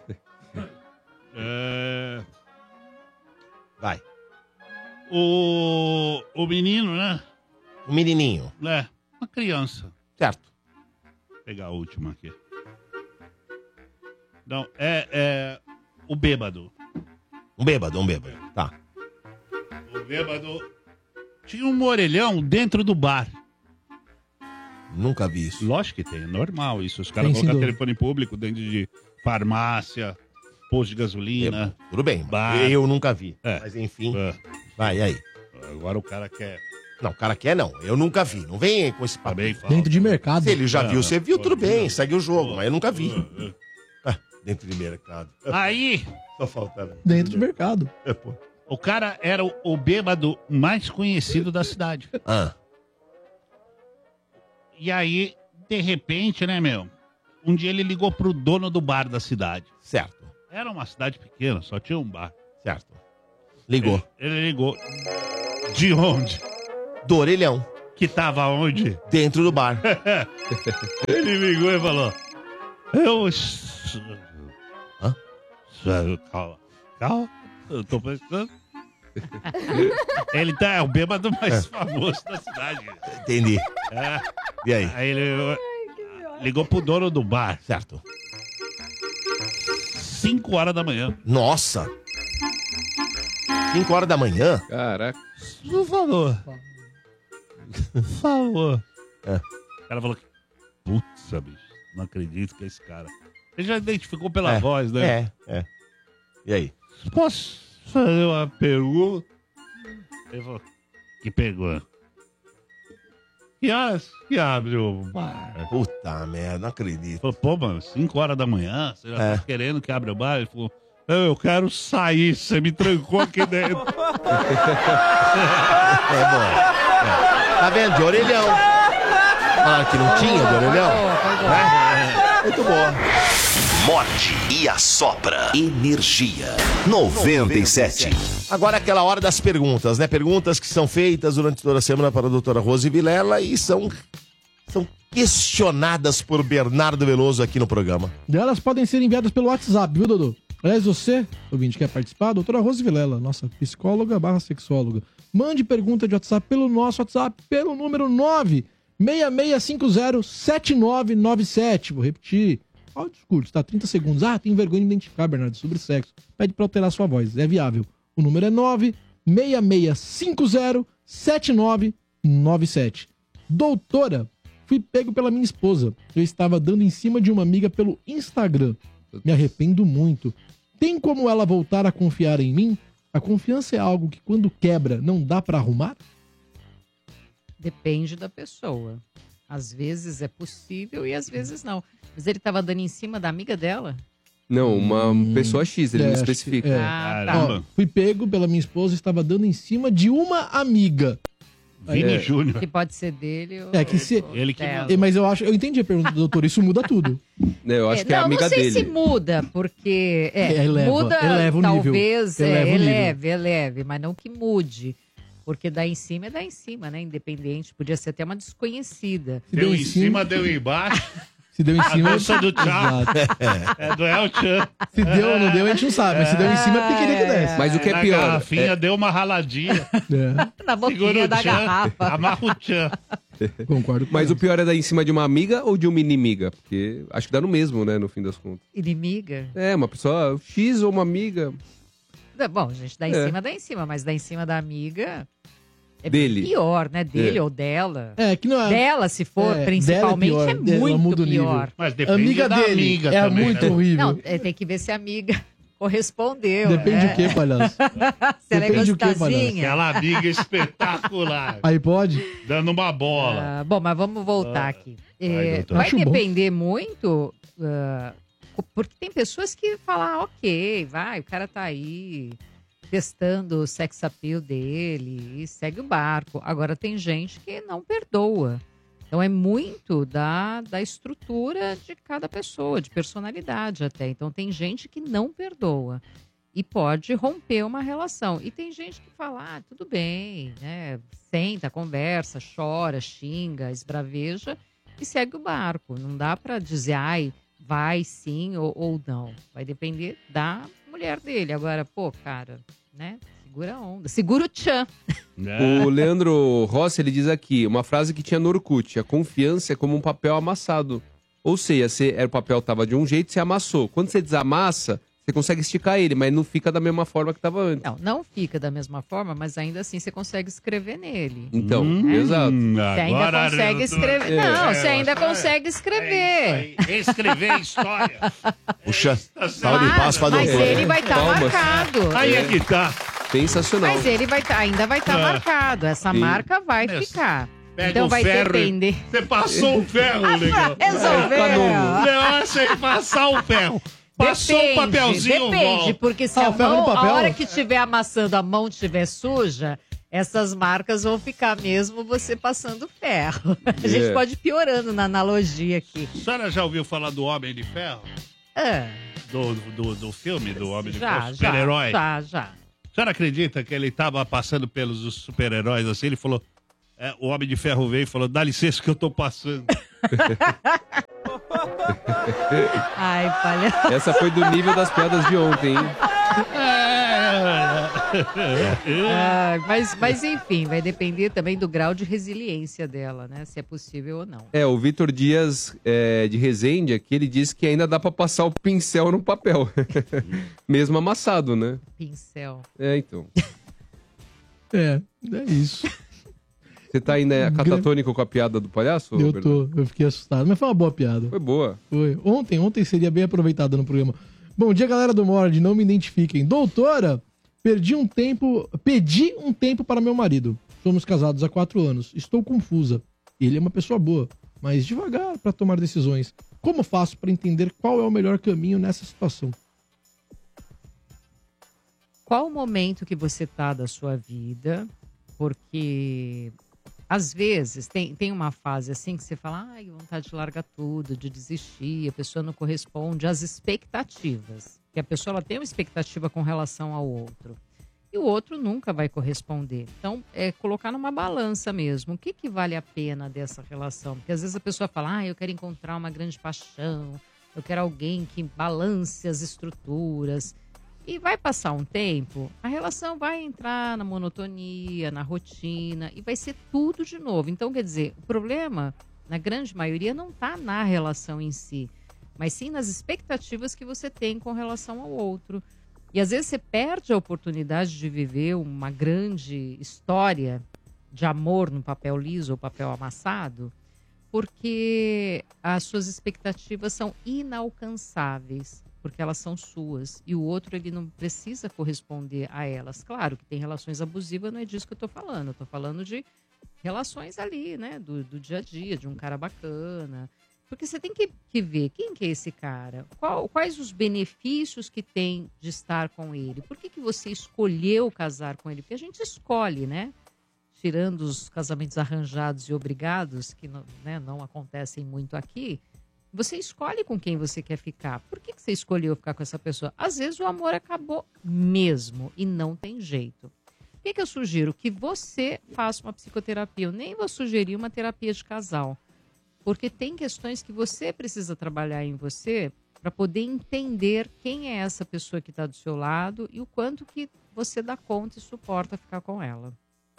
Vai. O menino, né? O menininho. Uma criança. Certo. Vou pegar a última aqui. Não, o bêbado. Um bêbado. Tá. O bêbado tinha um orelhão dentro do bar. Nunca vi isso. Lógico que tem, é normal isso. Os caras Tem, colocam sim, telefone público dentro de farmácia, posto de gasolina. Tudo bem, bar. eu nunca vi. Mas enfim. Vai, e aí? Agora o cara quer. Não, o cara quer não. Eu nunca vi. Não vem com esse papo. Dentro de mercado. Se ele já viu, você viu, tudo bem. Segue o jogo, mas eu nunca vi. Dentro de mercado. Aí, Só faltava. Dentro do mercado. É, pô. o cara era o bêbado mais conhecido da cidade. Ah, E aí, de repente, né, meu? Um dia ele ligou pro dono do bar da cidade. certo. Era uma cidade pequena, só tinha um bar. Certo. Ligou. Ele ligou. De onde? Do orelhão. Que tava onde? Dentro do bar. Ele ligou e falou: Eu. Hã? Calma, eu tô pensando. Ele é o bêbado mais famoso da cidade. Entendi. É. E aí? Aí ele ligou pro dono do bar. Certo. 5 horas da manhã. Nossa. 5 horas da manhã? Caraca. Por favor. Por favor. É. O cara falou: Putz, bicho, não acredito que é esse cara. Ele já identificou pela voz, né? É. E aí? Posso fazer uma pergunta? Ele falou: Que pergunta? Que horas que abre o bar? Puta merda, não acredito. Falou: Pô, mano, 5 horas da manhã, você já É. tá querendo que abra o bar? Ele falou: Eu quero sair, você me trancou aqui dentro. É bom. Tá vendo? De orelhão. Ah, que não tinha de orelhão? Muito bom. Morde e assopra. Energia 97. Agora é aquela hora das perguntas, né? Perguntas que são feitas durante toda a semana para a doutora Rose Vilela e são questionadas por Bernardo Veloso aqui no programa. E elas podem ser enviadas pelo WhatsApp, viu, Dodô? Aliás, você, ouvinte, quer participar? Doutora Rose Vilela, nossa psicóloga/sexóloga. Mande pergunta de WhatsApp pelo nosso WhatsApp, pelo número 966507997. Vou repetir. Áudios curtos, tá? 30 segundos. Ah, tem vergonha de identificar, Bernardo, sobre sexo. Pede pra alterar sua voz. É viável. O número é 966507997. Doutora, fui pego pela minha esposa. Eu estava dando em cima de uma amiga pelo Instagram. Me arrependo muito. Tem como ela voltar a confiar em mim? A confiança é algo que quando quebra não dá pra arrumar? Depende da pessoa. Às vezes é possível e às vezes não. Mas ele tava dando em cima da amiga dela? Não, uma pessoa X, ele não acho que- especifica. é. Ah, tá. Caramba. Ó, fui pego pela minha esposa, estava dando em cima de uma amiga. Vini Júnior. Que pode ser dele ou... É que se- ou Ele que dela. Mas eu entendi a pergunta do doutor, isso muda tudo. Né, eu acho que é a não, amiga não sei dele. se muda, porque Eleva muda, o nível. talvez, Eleva o nível. eleve, mas não que mude. Porque dar em cima é dar em cima, né? Independente, podia ser até uma desconhecida. Se Deu em cima, deu embaixo. Se deu em A cima... dança do tchau. Exato. É do El Chan. Se deu ou não deu, a gente não sabe. Mas se deu em cima é porque queria que desse. Mas o que é Na pior? garrafinha deu uma raladinha. É, Na Segura boquinha o da tchan. garrafa. Amarra o tchan. concordo com Mas ela. o pior é dar em cima de uma amiga ou de uma inimiga? Porque acho que dá no mesmo, né, no fim das contas. Inimiga? É, uma pessoa X ou uma amiga Bom, a gente dá em cima, mas dá em cima da amiga é Dele. pior, né? Dele É. ou dela. É, que não é... Dela, se for, É, principalmente, dela é é pior, ela muito muda o nível. pior. Mas depende Amiga da dele amiga é também, muito né? horrível. Não, tem que ver se a amiga correspondeu. Depende né? do que, palhaço. Se ela é Depende do que, gostosinha. Aquela amiga espetacular. Aí pode? Dando uma bola. Ah, bom, mas vamos voltar aqui. vai, doutor. Vai Acho bom. depender muito, porque tem pessoas que falam, ah, ok, vai, o cara tá aí testando o sex appeal dele e segue o barco. Agora tem gente que não perdoa. Então é muito da estrutura de cada pessoa, de personalidade até. Então tem gente que não perdoa e pode romper uma relação. E tem gente que fala, ah, tudo bem, né? Senta, conversa, chora, xinga, esbraveja e segue o barco. Não dá para dizer, ai, vai sim ou não. Vai depender da mulher dele. Agora, pô, cara, né? Segura a onda. Segura o tchan. Né? O Leandro Rossi, ele diz aqui, uma frase que tinha no Orkut, a confiança é como um papel amassado. Ou seja, o papel tava de um jeito, você amassou. Quando você desamassa, você consegue esticar ele, mas não fica da mesma forma que tava antes. Não fica da mesma forma, mas ainda assim você consegue escrever nele. Então, exato. Você ainda consegue escrever. Não, você ainda consegue escrever. Escrever história. Puxa, salve de paz pra Mas doutora. ele vai estar Palmas. marcado. Aí é que tá. Sensacional. Mas ele ainda vai estar marcado. Essa Sim. marca vai Meu, ficar. Pega Então o vai ferro. depender. Você passou o ferro, legal. Resolveu. O negócio é passar o ferro. Passou o papelzinho, Depende, porque se a, ferro no mão, a papel? hora que estiver amassando, a mão estiver suja, essas marcas vão ficar mesmo você passando ferro. A gente pode ir piorando na analogia aqui. A senhora já ouviu falar do Homem de Ferro? Do filme do Homem de Ferro, super-herói? Já. A senhora acredita que ele estava passando pelos super-heróis assim? Ele falou, o Homem de Ferro veio e falou, dá licença que eu tô passando. Ai, palhaço. Essa foi do nível das piadas de ontem, hein? Mas enfim, vai depender também do grau de resiliência dela, né? Se é possível ou não. O Vitor Dias de Resende aqui, ele disse que ainda dá pra passar o pincel no papel. Mesmo amassado, né? Pincel. Então. É isso. Você tá ainda catatônico com a piada do palhaço? Eu fiquei assustado, mas foi uma boa piada. Foi boa. Foi. Ontem seria bem aproveitada no programa. Bom dia, galera do Mord, não me identifiquem. Doutora, pedi um tempo para meu marido. Somos casados há 4 anos. Estou confusa. Ele é uma pessoa boa, mas devagar para tomar decisões. Como faço para entender qual é o melhor caminho nessa situação? Qual o momento que você tá da sua vida? Porque às vezes tem uma fase assim que você fala, vontade de largar tudo, de desistir, a pessoa não corresponde às expectativas. Porque a pessoa ela tem uma expectativa com relação ao outro. E o outro nunca vai corresponder. Então, é colocar numa balança mesmo. O que vale a pena dessa relação? Porque às vezes a pessoa fala, eu quero encontrar uma grande paixão, eu quero alguém que balance as estruturas. E vai passar um tempo, a relação vai entrar na monotonia, na rotina, e vai ser tudo de novo. Então, quer dizer, o problema, na grande maioria, não está na relação em si, mas sim nas expectativas que você tem com relação ao outro. E às vezes você perde a oportunidade de viver uma grande história de amor no papel liso ou papel amassado, porque as suas expectativas são inalcançáveis. Porque elas são suas. E o outro, ele não precisa corresponder a elas. Claro que tem relações abusivas, não é disso que eu tô falando. Eu tô falando de relações ali, né? Do dia a dia, de um cara bacana. Porque você tem que ver quem que é esse cara. Quais os benefícios que tem de estar com ele. Por que você escolheu casar com ele? Porque a gente escolhe, né? Tirando os casamentos arranjados e obrigados, que não acontecem muito aqui. Você escolhe com quem você quer ficar. Por que você escolheu ficar com essa pessoa? Às vezes o amor acabou mesmo e não tem jeito. O que eu sugiro? Que você faça uma psicoterapia. Eu nem vou sugerir uma terapia de casal. Porque tem questões que você precisa trabalhar em você para poder entender quem é essa pessoa que está do seu lado e o quanto que você dá conta e suporta ficar com ela.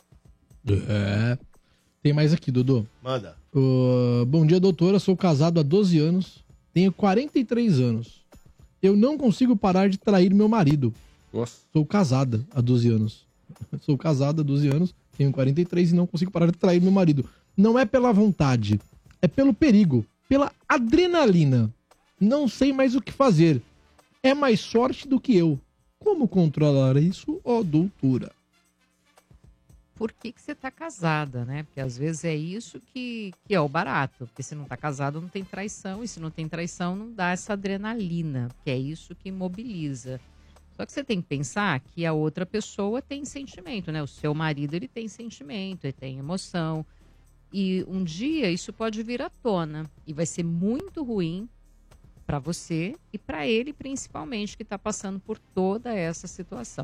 Tem mais aqui, Dodô. Manda. Bom dia, doutora. Sou casado há 12 anos. Tenho 43 anos. Eu não consigo parar de trair meu marido. Nossa. Sou casada há 12 anos. Sou casada há 12 anos. Tenho 43 e não consigo parar de trair meu marido. Não é pela vontade. É pelo perigo. Pela adrenalina. Não sei mais o que fazer. É mais sorte do que eu. Como controlar isso, doutora? Por que você tá casada, né? Porque às vezes é isso que é o barato. Porque se não tá casado, não tem traição. E se não tem traição, não dá essa adrenalina. Que é isso que mobiliza. Só que você tem que pensar que a outra pessoa tem sentimento, né? O seu marido, ele tem sentimento, ele tem emoção. E um dia isso pode vir à tona. E vai ser muito ruim para você e para ele, principalmente, que tá passando por toda essa situação.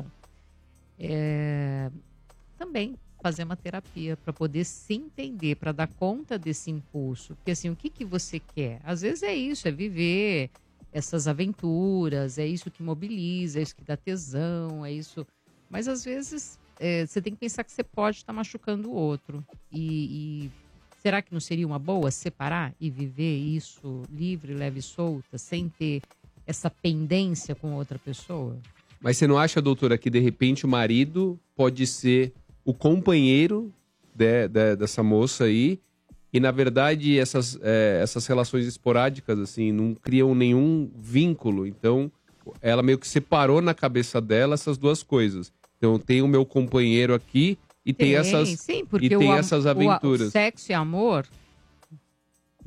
Também fazer uma terapia para poder se entender, para dar conta desse impulso. Porque assim, o que você quer? Às vezes é isso, é viver essas aventuras, é isso que mobiliza, é isso que dá tesão, é isso. Mas às vezes você tem que pensar que você pode estar machucando o outro. E será que não seria uma boa separar e viver isso livre, leve e solta, sem ter essa pendência com outra pessoa? Mas você não acha, doutora, que de repente o marido pode ser o companheiro dessa moça aí, e na verdade essas relações esporádicas assim não criam nenhum vínculo, então ela meio que separou na cabeça dela essas duas coisas. Então tem o meu companheiro aqui e tem essas sim, porque essas aventuras. O sexo e amor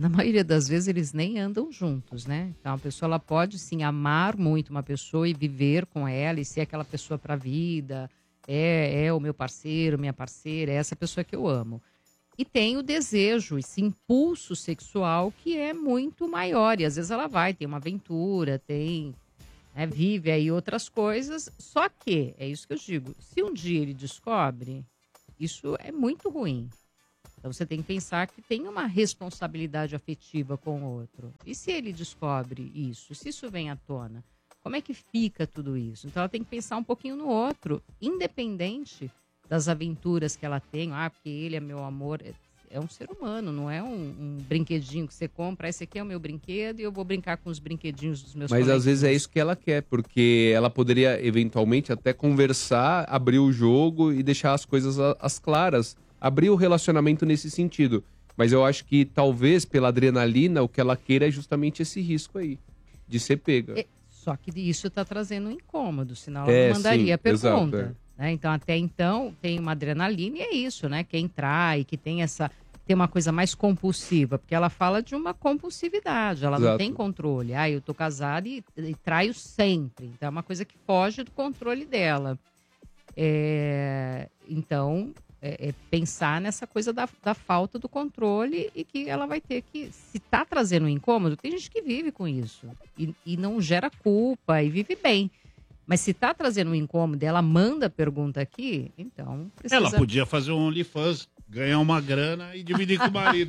na maioria das vezes eles nem andam juntos, né? Então a pessoa ela pode sim amar muito uma pessoa e viver com ela e ser aquela pessoa para a vida, é o meu parceiro, minha parceira, é essa pessoa que eu amo. E tem o desejo, esse impulso sexual que é muito maior e às vezes ela tem uma aventura, vive aí outras coisas, só que, é isso que eu digo, se um dia ele descobre, isso é muito ruim. Então você tem que pensar que tem uma responsabilidade afetiva com o outro. E se ele descobre isso, se isso vem à tona, como é que fica tudo isso? Então ela tem que pensar um pouquinho no outro, independente das aventuras que ela tem. Porque ele é meu amor. É um ser humano, não é um brinquedinho que você compra. Esse aqui é o meu brinquedo e eu vou brincar com os brinquedinhos dos meus Mas coleguinhas. às vezes é isso que ela quer, porque ela poderia eventualmente até conversar, abrir o jogo e deixar as coisas às claras. Abrir o relacionamento nesse sentido. Mas eu acho que talvez pela adrenalina o que ela queira é justamente esse risco aí, de ser pega. Só que isso está trazendo um incômodo, senão ela não mandaria sim, a pergunta. exato, Né? Então, até então, tem uma adrenalina e é isso, né? Quem trai, que tem uma coisa mais compulsiva, porque ela fala de uma compulsividade, ela não Exato. tem controle. Eu tô casada e traio sempre. Então, é uma coisa que foge do controle dela. Então, pensar nessa coisa da falta do controle e que ela vai ter que, se tá trazendo um incômodo, tem gente que vive com isso e não gera culpa e vive bem. Mas se tá trazendo um incômodo e ela manda a pergunta aqui, então precisa... Ela podia fazer um OnlyFans, ganhar uma grana e dividir com o marido.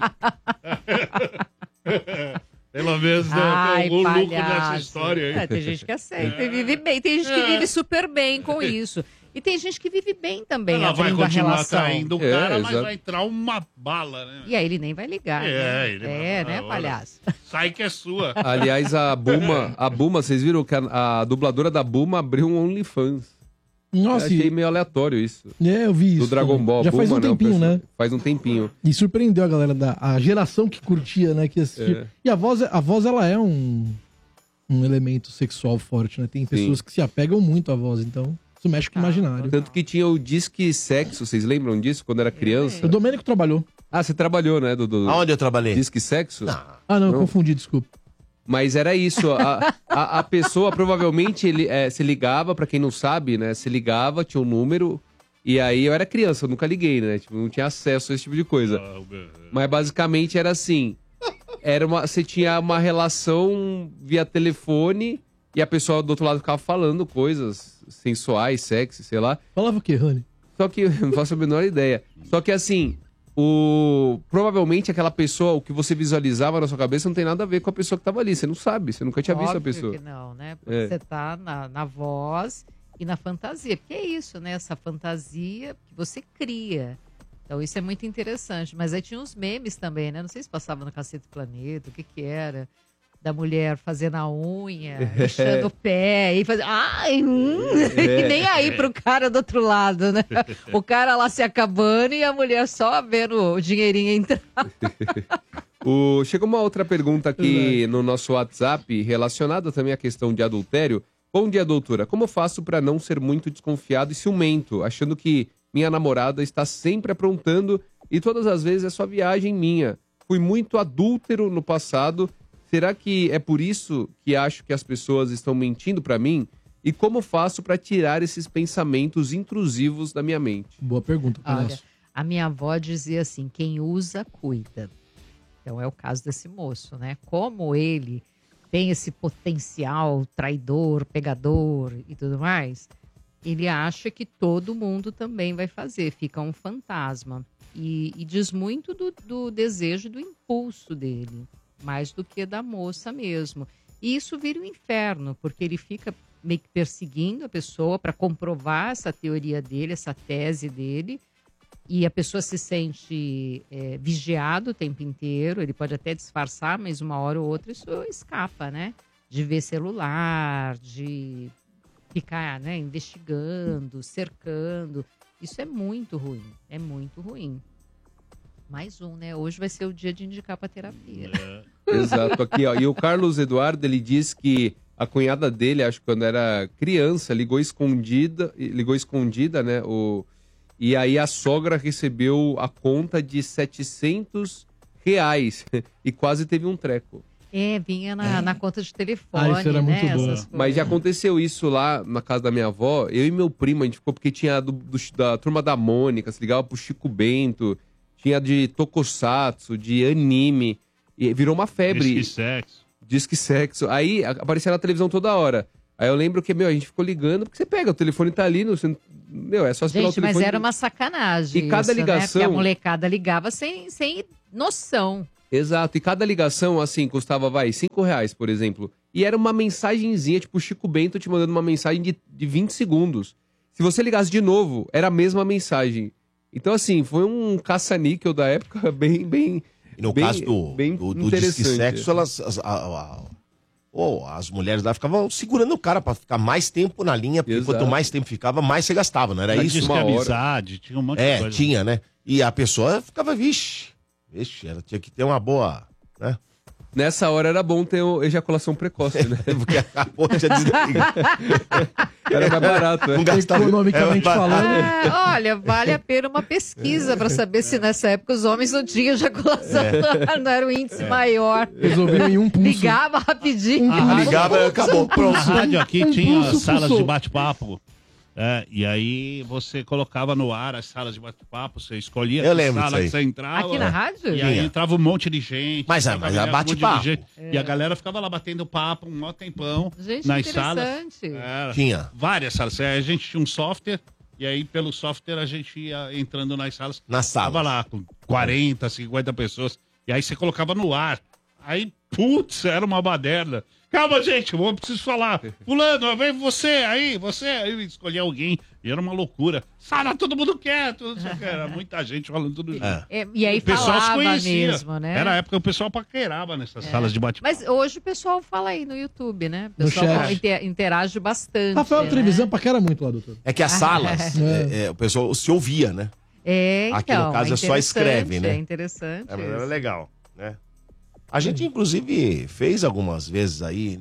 Pelo menos tem algum lucro nessa história aí. Tem gente que aceita e vive bem. Tem gente que vive super bem com isso. E tem gente que vive bem também. Ela vai abrindo a continuar relação. traindo o cara, mas exato. vai entrar uma bala, né? E aí ele nem vai ligar. Ele vai né, falar, palhaço? Sai que é sua. Aliás, a Buma, vocês viram que a dubladora da Buma abriu um OnlyFans. Nossa, Achei meio aleatório isso. eu vi isso. Do Dragon também. Ball. Já faz Buma, um tempinho, né? né? Faz um tempinho. E surpreendeu a galera a geração que curtia, né? Que assistia. E a voz, ela é um elemento sexual forte, né? Tem pessoas que se apegam muito à voz, então isso mexe com o imaginário. Tanto que tinha o Disque Sexo, vocês lembram disso? Quando era criança? O Domênico trabalhou. Ah, você trabalhou, né, Dudu? Aonde eu trabalhei? Disque Sexo? Não, eu confundi, desculpa. Mas era isso, a pessoa provavelmente se ligava, pra quem não sabe, né? Se ligava, tinha um número, e aí eu era criança, eu nunca liguei, né? Tipo, não tinha acesso a esse tipo de coisa. Mas basicamente era assim, você tinha uma relação via telefone e a pessoa do outro lado ficava falando coisas sensuais, sexy, sei lá. Falava o quê, Rani? Só que eu não faço a menor ideia. Só que assim, provavelmente aquela pessoa, o que você visualizava na sua cabeça não tem nada a ver com a pessoa que tava ali. Você não sabe, você nunca tinha visto a Óbvio pessoa. que não, né? Porque você tá na voz e na fantasia. Porque é isso, né? Essa fantasia que você cria. Então isso é muito interessante. Mas aí tinha uns memes também, né? Não sei se passava no Cacete Planeta, o que era. Da mulher fazendo a unha, lixando o pé e fazendo... E nem aí pro cara do outro lado, né? O cara lá se acabando e a mulher só vendo o dinheirinho entrar. Chegou uma outra pergunta aqui no nosso WhatsApp, relacionada também à questão de adultério. Bom dia, doutora. Como faço para não ser muito desconfiado e ciumento, achando que minha namorada está sempre aprontando e todas as vezes é só viagem minha? Fui muito adúltero no passado. Será que é por isso que acho que as pessoas estão mentindo para mim? E como faço para tirar esses pensamentos intrusivos da minha mente? Boa pergunta, Olha, a minha avó dizia assim, quem usa, cuida. Então é o caso desse moço, né? Como ele tem esse potencial traidor, pegador e tudo mais, ele acha que todo mundo também vai fazer, fica um fantasma. E diz muito do desejo, do impulso dele, mais do que da moça mesmo. E isso vira um inferno, porque ele fica meio que perseguindo a pessoa para comprovar essa teoria dele, essa tese dele, e a pessoa se sente vigiado o tempo inteiro, ele pode até disfarçar, mas uma hora ou outra isso escapa, né? De ver celular, de ficar, né, investigando, cercando. Isso é muito ruim, é muito ruim. Mais um, né? Hoje vai ser o dia de indicar para terapia. Exato, aqui, ó. E o Carlos Eduardo, ele diz que a cunhada dele, acho que quando era criança, ligou escondida, né? E aí a sogra recebeu a conta de R$700 reais. E quase teve um treco. Vinha na conta de telefone, isso era muito bom. Mas já aconteceu isso lá na casa da minha avó. Eu e meu primo, a gente ficou porque tinha da Turma da Mônica, se ligava pro Chico Bento, tinha de Tokusatsu, de anime. E virou uma febre. Disque sexo. Aí aparecia na televisão toda hora. Aí eu lembro que, a gente ficou ligando, porque você pega, o telefone tá ali, você, é só esperar o telefone. Mas era uma sacanagem. E cada ligação. Né? Porque a molecada ligava sem noção. Exato, e cada ligação, assim, custava, R$5, por exemplo. E era uma mensagenzinha, tipo o Chico Bento te mandando uma mensagem de 20 segundos. Se você ligasse de novo, era a mesma mensagem. Então, assim, foi um caça-níquel da época bem E no bem, caso do disque sexo, as mulheres lá ficavam segurando o cara pra ficar mais tempo na linha, porque quanto mais tempo ficava, mais você gastava, não era isso? Disque amizade, tinha um monte de coisa. Tinha, né? E a pessoa ficava, vixe, ela tinha que ter uma boa, né? Nessa hora era bom ter ejaculação precoce, né? Porque acabou de desligar. Era mais barato, né? Economicamente falando. Olha, vale a pena uma pesquisa para saber se nessa época os homens não tinham ejaculação, não era o índice maior. Resolviam em um pulso. Ligava rapidinho. Ligava, acabou, pronto. Na rádio aqui tinha pulso, salas pulso. de bate-papo. E aí você colocava no ar as salas de bate-papo, você escolhia Eu lembro sala que disso aí. você entrava. Aqui na rádio? E aí entrava um monte de gente. Mas bate-papo. E a galera ficava lá batendo papo um maior tempão Gente, nas salas. interessante. Tinha. Várias salas. A gente tinha um software, e aí pelo software a gente ia entrando nas salas. Nas salas. Tava lá com 40, 50 pessoas. E aí você colocava no ar. Aí, putz, era uma baderna. Calma, gente, eu preciso falar. Fulano, vem você. Aí escolher alguém. E era uma loucura. Sala, todo mundo quieto. Era muita gente falando tudo junto. E aí O pessoal se falava conhecia. mesmo, né? Era a época que o pessoal paquerava nessas salas de bate-papo. Mas hoje o pessoal fala aí no YouTube, né? O No pessoal chat. interage bastante. Rafael né? Trevisan paquera muito lá, doutor. É que as salas, o pessoal se ouvia, né? Então, Aqui no caso é só escreve, né? É interessante. Era legal, né? A gente, inclusive, fez algumas vezes aí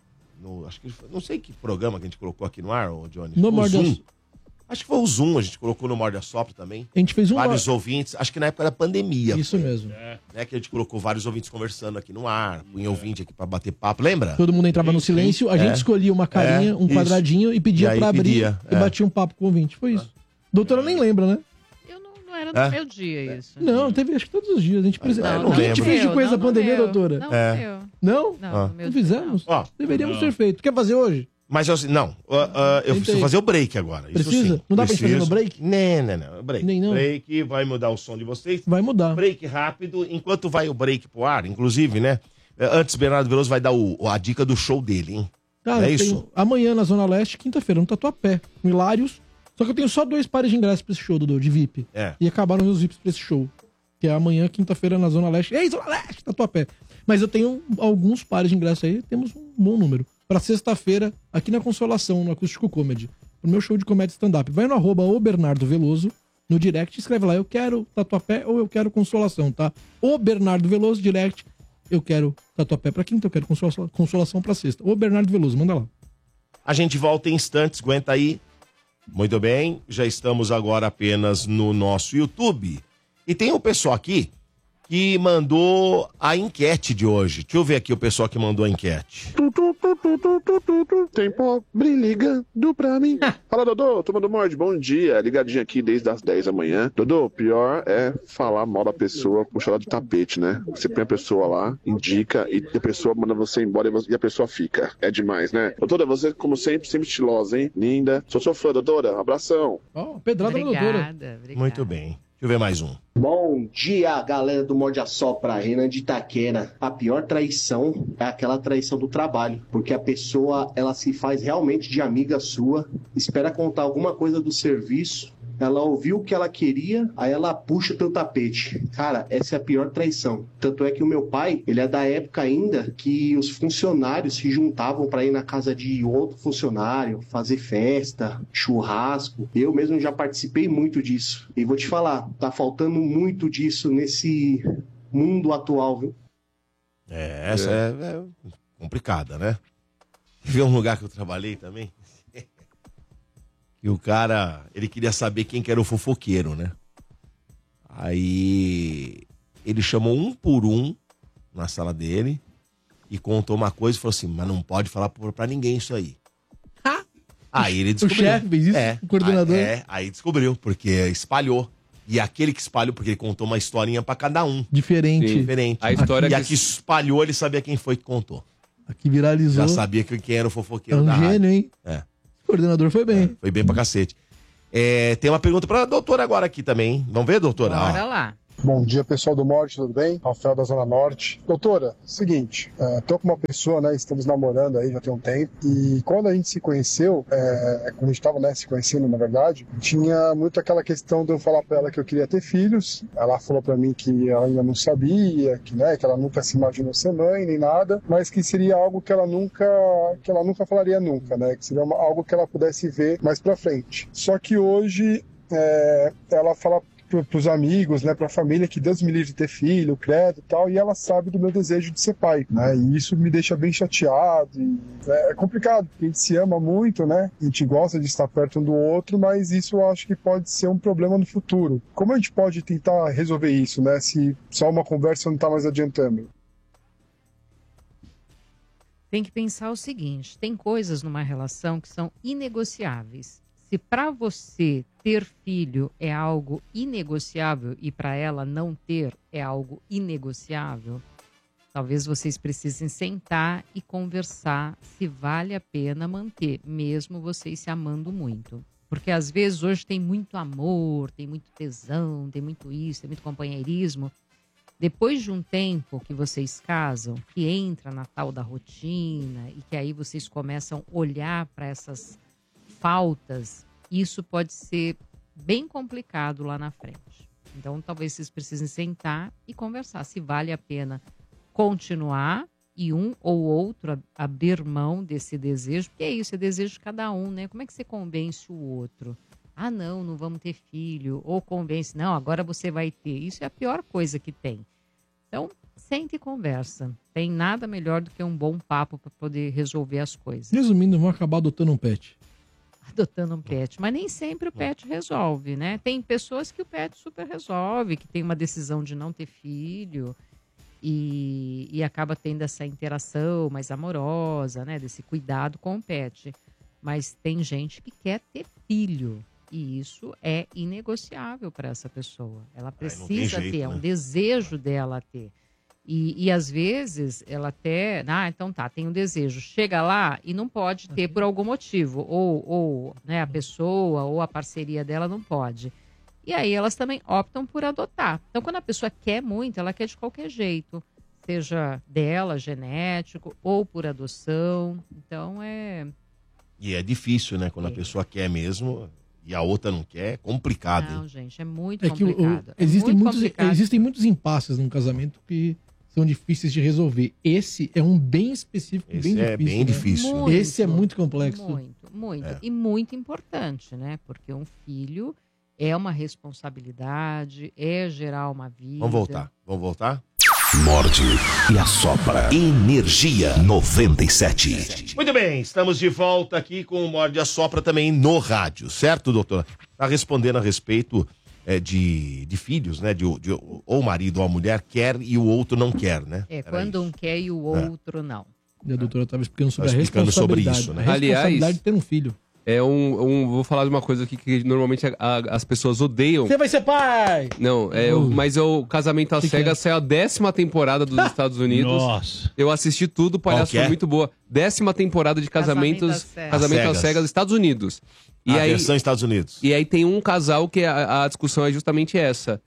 acho que não sei que programa que a gente colocou aqui no ar, Johnny. No O Morde Zoom. Assopra. Acho que foi o Zoom, a gente colocou no Morde Assopra também. A gente fez Vários ouvintes, acho que na época da pandemia. Isso mesmo. Né, que a gente colocou vários ouvintes conversando aqui no ar, punha ouvinte aqui pra bater papo, lembra? Todo mundo entrava no silêncio, a gente escolhia uma carinha, um isso. quadradinho e pedia E aí pra abrir pedia, e batia um papo com o ouvinte. Foi isso. Doutora nem lembra, né? Não era no meu dia isso. Não, teve acho que todos os dias. A gente precisa. não O que a gente lembro. fez depois da pandemia, doutora? Não, Não? não Fizemos? Ó, Deveríamos ter feito. Quer fazer hoje? mas eu preciso fazer o break agora. Isso Precisa? sim. Não dá pra gente fazer no break? Não. Break. Nem não? Break, vai mudar o som de vocês. Vai mudar. Break rápido, enquanto vai o break pro ar, inclusive, né? Antes, Bernardo Veloso vai dar a dica do show dele, hein? Cara, É eu isso? tenho amanhã na Zona Leste, quinta-feira, no Tatuapé, no Hilários. Só que eu tenho só 2 pares de ingressos pra esse show, Dudu, de VIP. E acabaram meus VIPs pra esse show. Que é amanhã, quinta-feira, na Zona Leste. Ei, Zona Leste, Tatuapé. Mas eu tenho alguns pares de ingressos aí, temos um bom número. Pra sexta-feira, aqui na Consolação, no Acústico Comedy. Pro meu show de comédia stand-up. Vai no @o_Bernardo_Veloso, no direct, escreve lá, eu quero Tatuapé ou eu quero Consolação, tá? O Bernardo Veloso, direct, eu quero Tatuapé pra quinta, eu quero Consolação pra sexta. O Bernardo Veloso, manda lá. A gente volta em instantes, aguenta aí. Muito bem, já estamos agora apenas no nosso YouTube. E tem um pessoal aqui que mandou a enquete de hoje. Deixa eu ver aqui o pessoal que mandou a enquete. Tem pobre ligando pra mim. Fala, Dodô, turma do Morde, bom dia. Ligadinho aqui desde as 10 da manhã. Dodô, pior é falar mal da pessoa, puxar ela de tapete, né? Você põe a pessoa lá, indica, e a pessoa manda você embora e a pessoa fica. É demais, né? Doutora, você, como sempre estilosa, hein? Linda. Sou sua fã, doutora. Abração. Pedrada na doutora. Obrigada. Muito bem. Deixa eu ver mais um. Bom dia, galera do Morde Assopra, Renan de Itaquera. A pior traição é aquela traição do trabalho, porque a pessoa, ela se faz realmente de amiga sua, espera contar alguma coisa do serviço, ela ouviu o que ela queria, aí ela puxa teu tapete. Cara, essa é a pior traição. Tanto é que o meu pai, ele é da época ainda que os funcionários se juntavam para ir na casa de outro funcionário, fazer festa, churrasco. Eu mesmo já participei muito disso. E vou te falar, tá faltando muito disso nesse mundo atual, viu? Essa é complicada, né? Teve um lugar que eu trabalhei também. E o cara, ele queria saber quem que era o fofoqueiro, né? Aí ele chamou um por um na sala dele e contou uma coisa e falou assim, mas não pode falar pra ninguém isso aí. Aí ele descobriu. O chefe fez isso? O coordenador? Aí descobriu, porque espalhou. E aquele que espalhou, porque ele contou uma historinha pra cada um. Diferente. Diferente. A história e que- a que espalhou, ele sabia quem foi que contou. Aqui viralizou. Já sabia quem era o É fofoqueiro um da rádio. gênio, hein? É. O coordenador foi bem. Foi bem pra cacete. Tem uma pergunta pra doutora agora aqui também, hein? Vamos ver, doutora? Bora lá. Bom dia, pessoal do Morte, tudo bem? Rafael da Zona Norte. Doutora, seguinte, tô com uma pessoa, né, estamos namorando aí já tem um tempo, e quando a gente se conheceu, quando a gente tava, né, se conhecendo, na verdade, tinha muito aquela questão de eu falar pra ela que eu queria ter filhos. Ela falou pra mim que ela ainda não sabia, que, né, que ela nunca se imaginou ser mãe, nem nada, mas que seria algo que ela nunca falaria nunca, né, que seria algo que ela pudesse ver mais pra frente. Só que hoje, ela fala pros amigos, né, pra família, que Deus me livre de ter filho, credo e tal, e ela sabe do meu desejo de ser pai, né, e isso me deixa bem chateado, e é complicado, porque a gente se ama muito, né, a gente gosta de estar perto um do outro, mas isso eu acho que pode ser um problema no futuro. Como a gente pode tentar resolver isso, né, se só uma conversa não tá mais adiantando? Tem que pensar o seguinte, tem coisas numa relação que são inegociáveis. Se para você ter filho é algo inegociável e para ela não ter é algo inegociável, talvez vocês precisem sentar e conversar se vale a pena manter, mesmo vocês se amando muito. Porque às vezes hoje tem muito amor, tem muito tesão, tem muito isso, tem muito companheirismo. Depois de um tempo que vocês casam, que entra na tal da rotina e que aí vocês começam a olhar para essas faltas, isso pode ser bem complicado lá na frente. Então, talvez vocês precisem sentar e conversar se vale a pena continuar e um ou outro abrir mão desse desejo, porque é isso, é desejo de cada um, né? Como é que você convence o outro? Ah, não vamos ter filho. Ou convence, não, agora você vai ter. Isso é a pior coisa que tem. Então, sente e conversa. Tem nada melhor do que um bom papo para poder resolver as coisas. Resumindo, vão acabar adotando um pet. Adotando um pet. Mas nem sempre o pet resolve, né? Tem pessoas que o pet super resolve, que tem uma decisão de não ter filho e acaba tendo essa interação mais amorosa, né? Desse cuidado com o pet. Mas tem gente que quer ter filho. E isso é inegociável para essa pessoa. Ela precisa ter, é um desejo dela ter. E às vezes ela até, então tá, tem um desejo. Chega lá e não pode ter por algum motivo. Ou né, a pessoa ou a parceria dela não pode. E aí elas também optam por adotar. Então quando a pessoa quer muito, ela quer de qualquer jeito. Seja dela, genético, ou por adoção. Então E é difícil, né? Quando a pessoa quer mesmo e a outra não quer, é complicado. Não, hein? gente, é muito É que complicado. existem muitos impasses num casamento que são difíceis de resolver. Esse é um bem específico, Esse bem difícil. é bem né? difícil. Esse é muito complexo. Muito. É. E muito importante, né? Porque um filho é uma responsabilidade, é gerar uma vida. Vamos voltar? Morde e assopra. Energia 97. Muito bem, estamos de volta aqui com o Morde e Assopra também no rádio, certo, doutora? Está respondendo a respeito de filhos, né? Ou o marido ou a mulher quer e o outro não quer, né? Quando um quer e o outro não. E a doutora estava explicando sobre Tava a explicando sobre responsabilidade. isso, né? A responsabilidade Aliás, de ter um filho. Vou falar de uma coisa aqui que normalmente as pessoas odeiam. Você vai ser pai! Não, mas o Casamento às Cegas saiu a 10ª temporada dos Estados Unidos. Nossa. Eu assisti tudo, o palhaço foi muito boa. 10ª temporada de Casamento às Cegas, Estados Unidos. E aí, versão Estados Unidos. E aí tem um casal que a discussão é justamente essa.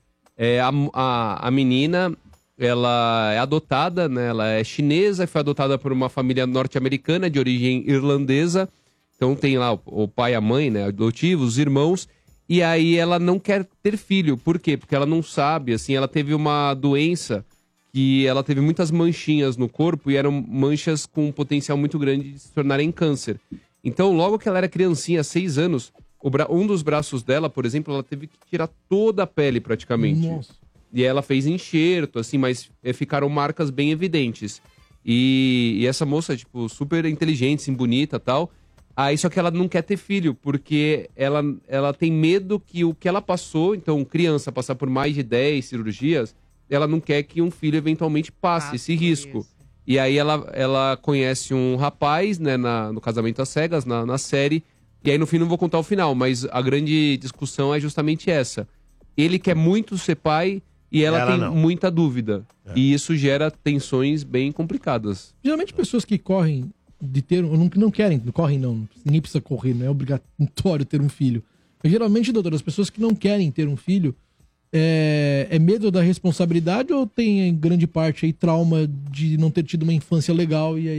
A menina, ela é adotada, né? Ela é chinesa, foi adotada por uma família norte-americana de origem irlandesa. Então tem lá o pai e a mãe, né, adotivos, os irmãos, e aí ela não quer ter filho. Por quê? Porque ela não sabe, assim, ela teve uma doença que ela teve muitas manchinhas no corpo e eram manchas com um potencial muito grande de se tornarem câncer. Então, logo que ela era criancinha, 6 anos, um dos braços dela, por exemplo, ela teve que tirar toda a pele praticamente. Nossa. E ela fez enxerto, assim, mas ficaram marcas bem evidentes. E essa moça, tipo, super inteligente, assim, bonita e tal. Aí só que ela não quer ter filho, porque ela tem medo que o que ela passou, então criança passar por mais de 10 cirurgias, ela não quer que um filho eventualmente passe esse risco. E aí ela conhece um rapaz, né, no Casamento às Cegas, na série, e aí no fim não vou contar o final, mas a grande discussão é justamente essa. Ele quer muito ser pai e ela tem muita dúvida. E isso gera tensões bem complicadas. Geralmente pessoas que correm de ter, não querem, não correm não, ninguém precisa correr, não é obrigatório ter um filho. Mas geralmente, doutor, as pessoas que não querem ter um filho, é medo da responsabilidade ou tem em grande parte aí trauma de não ter tido uma infância legal e aí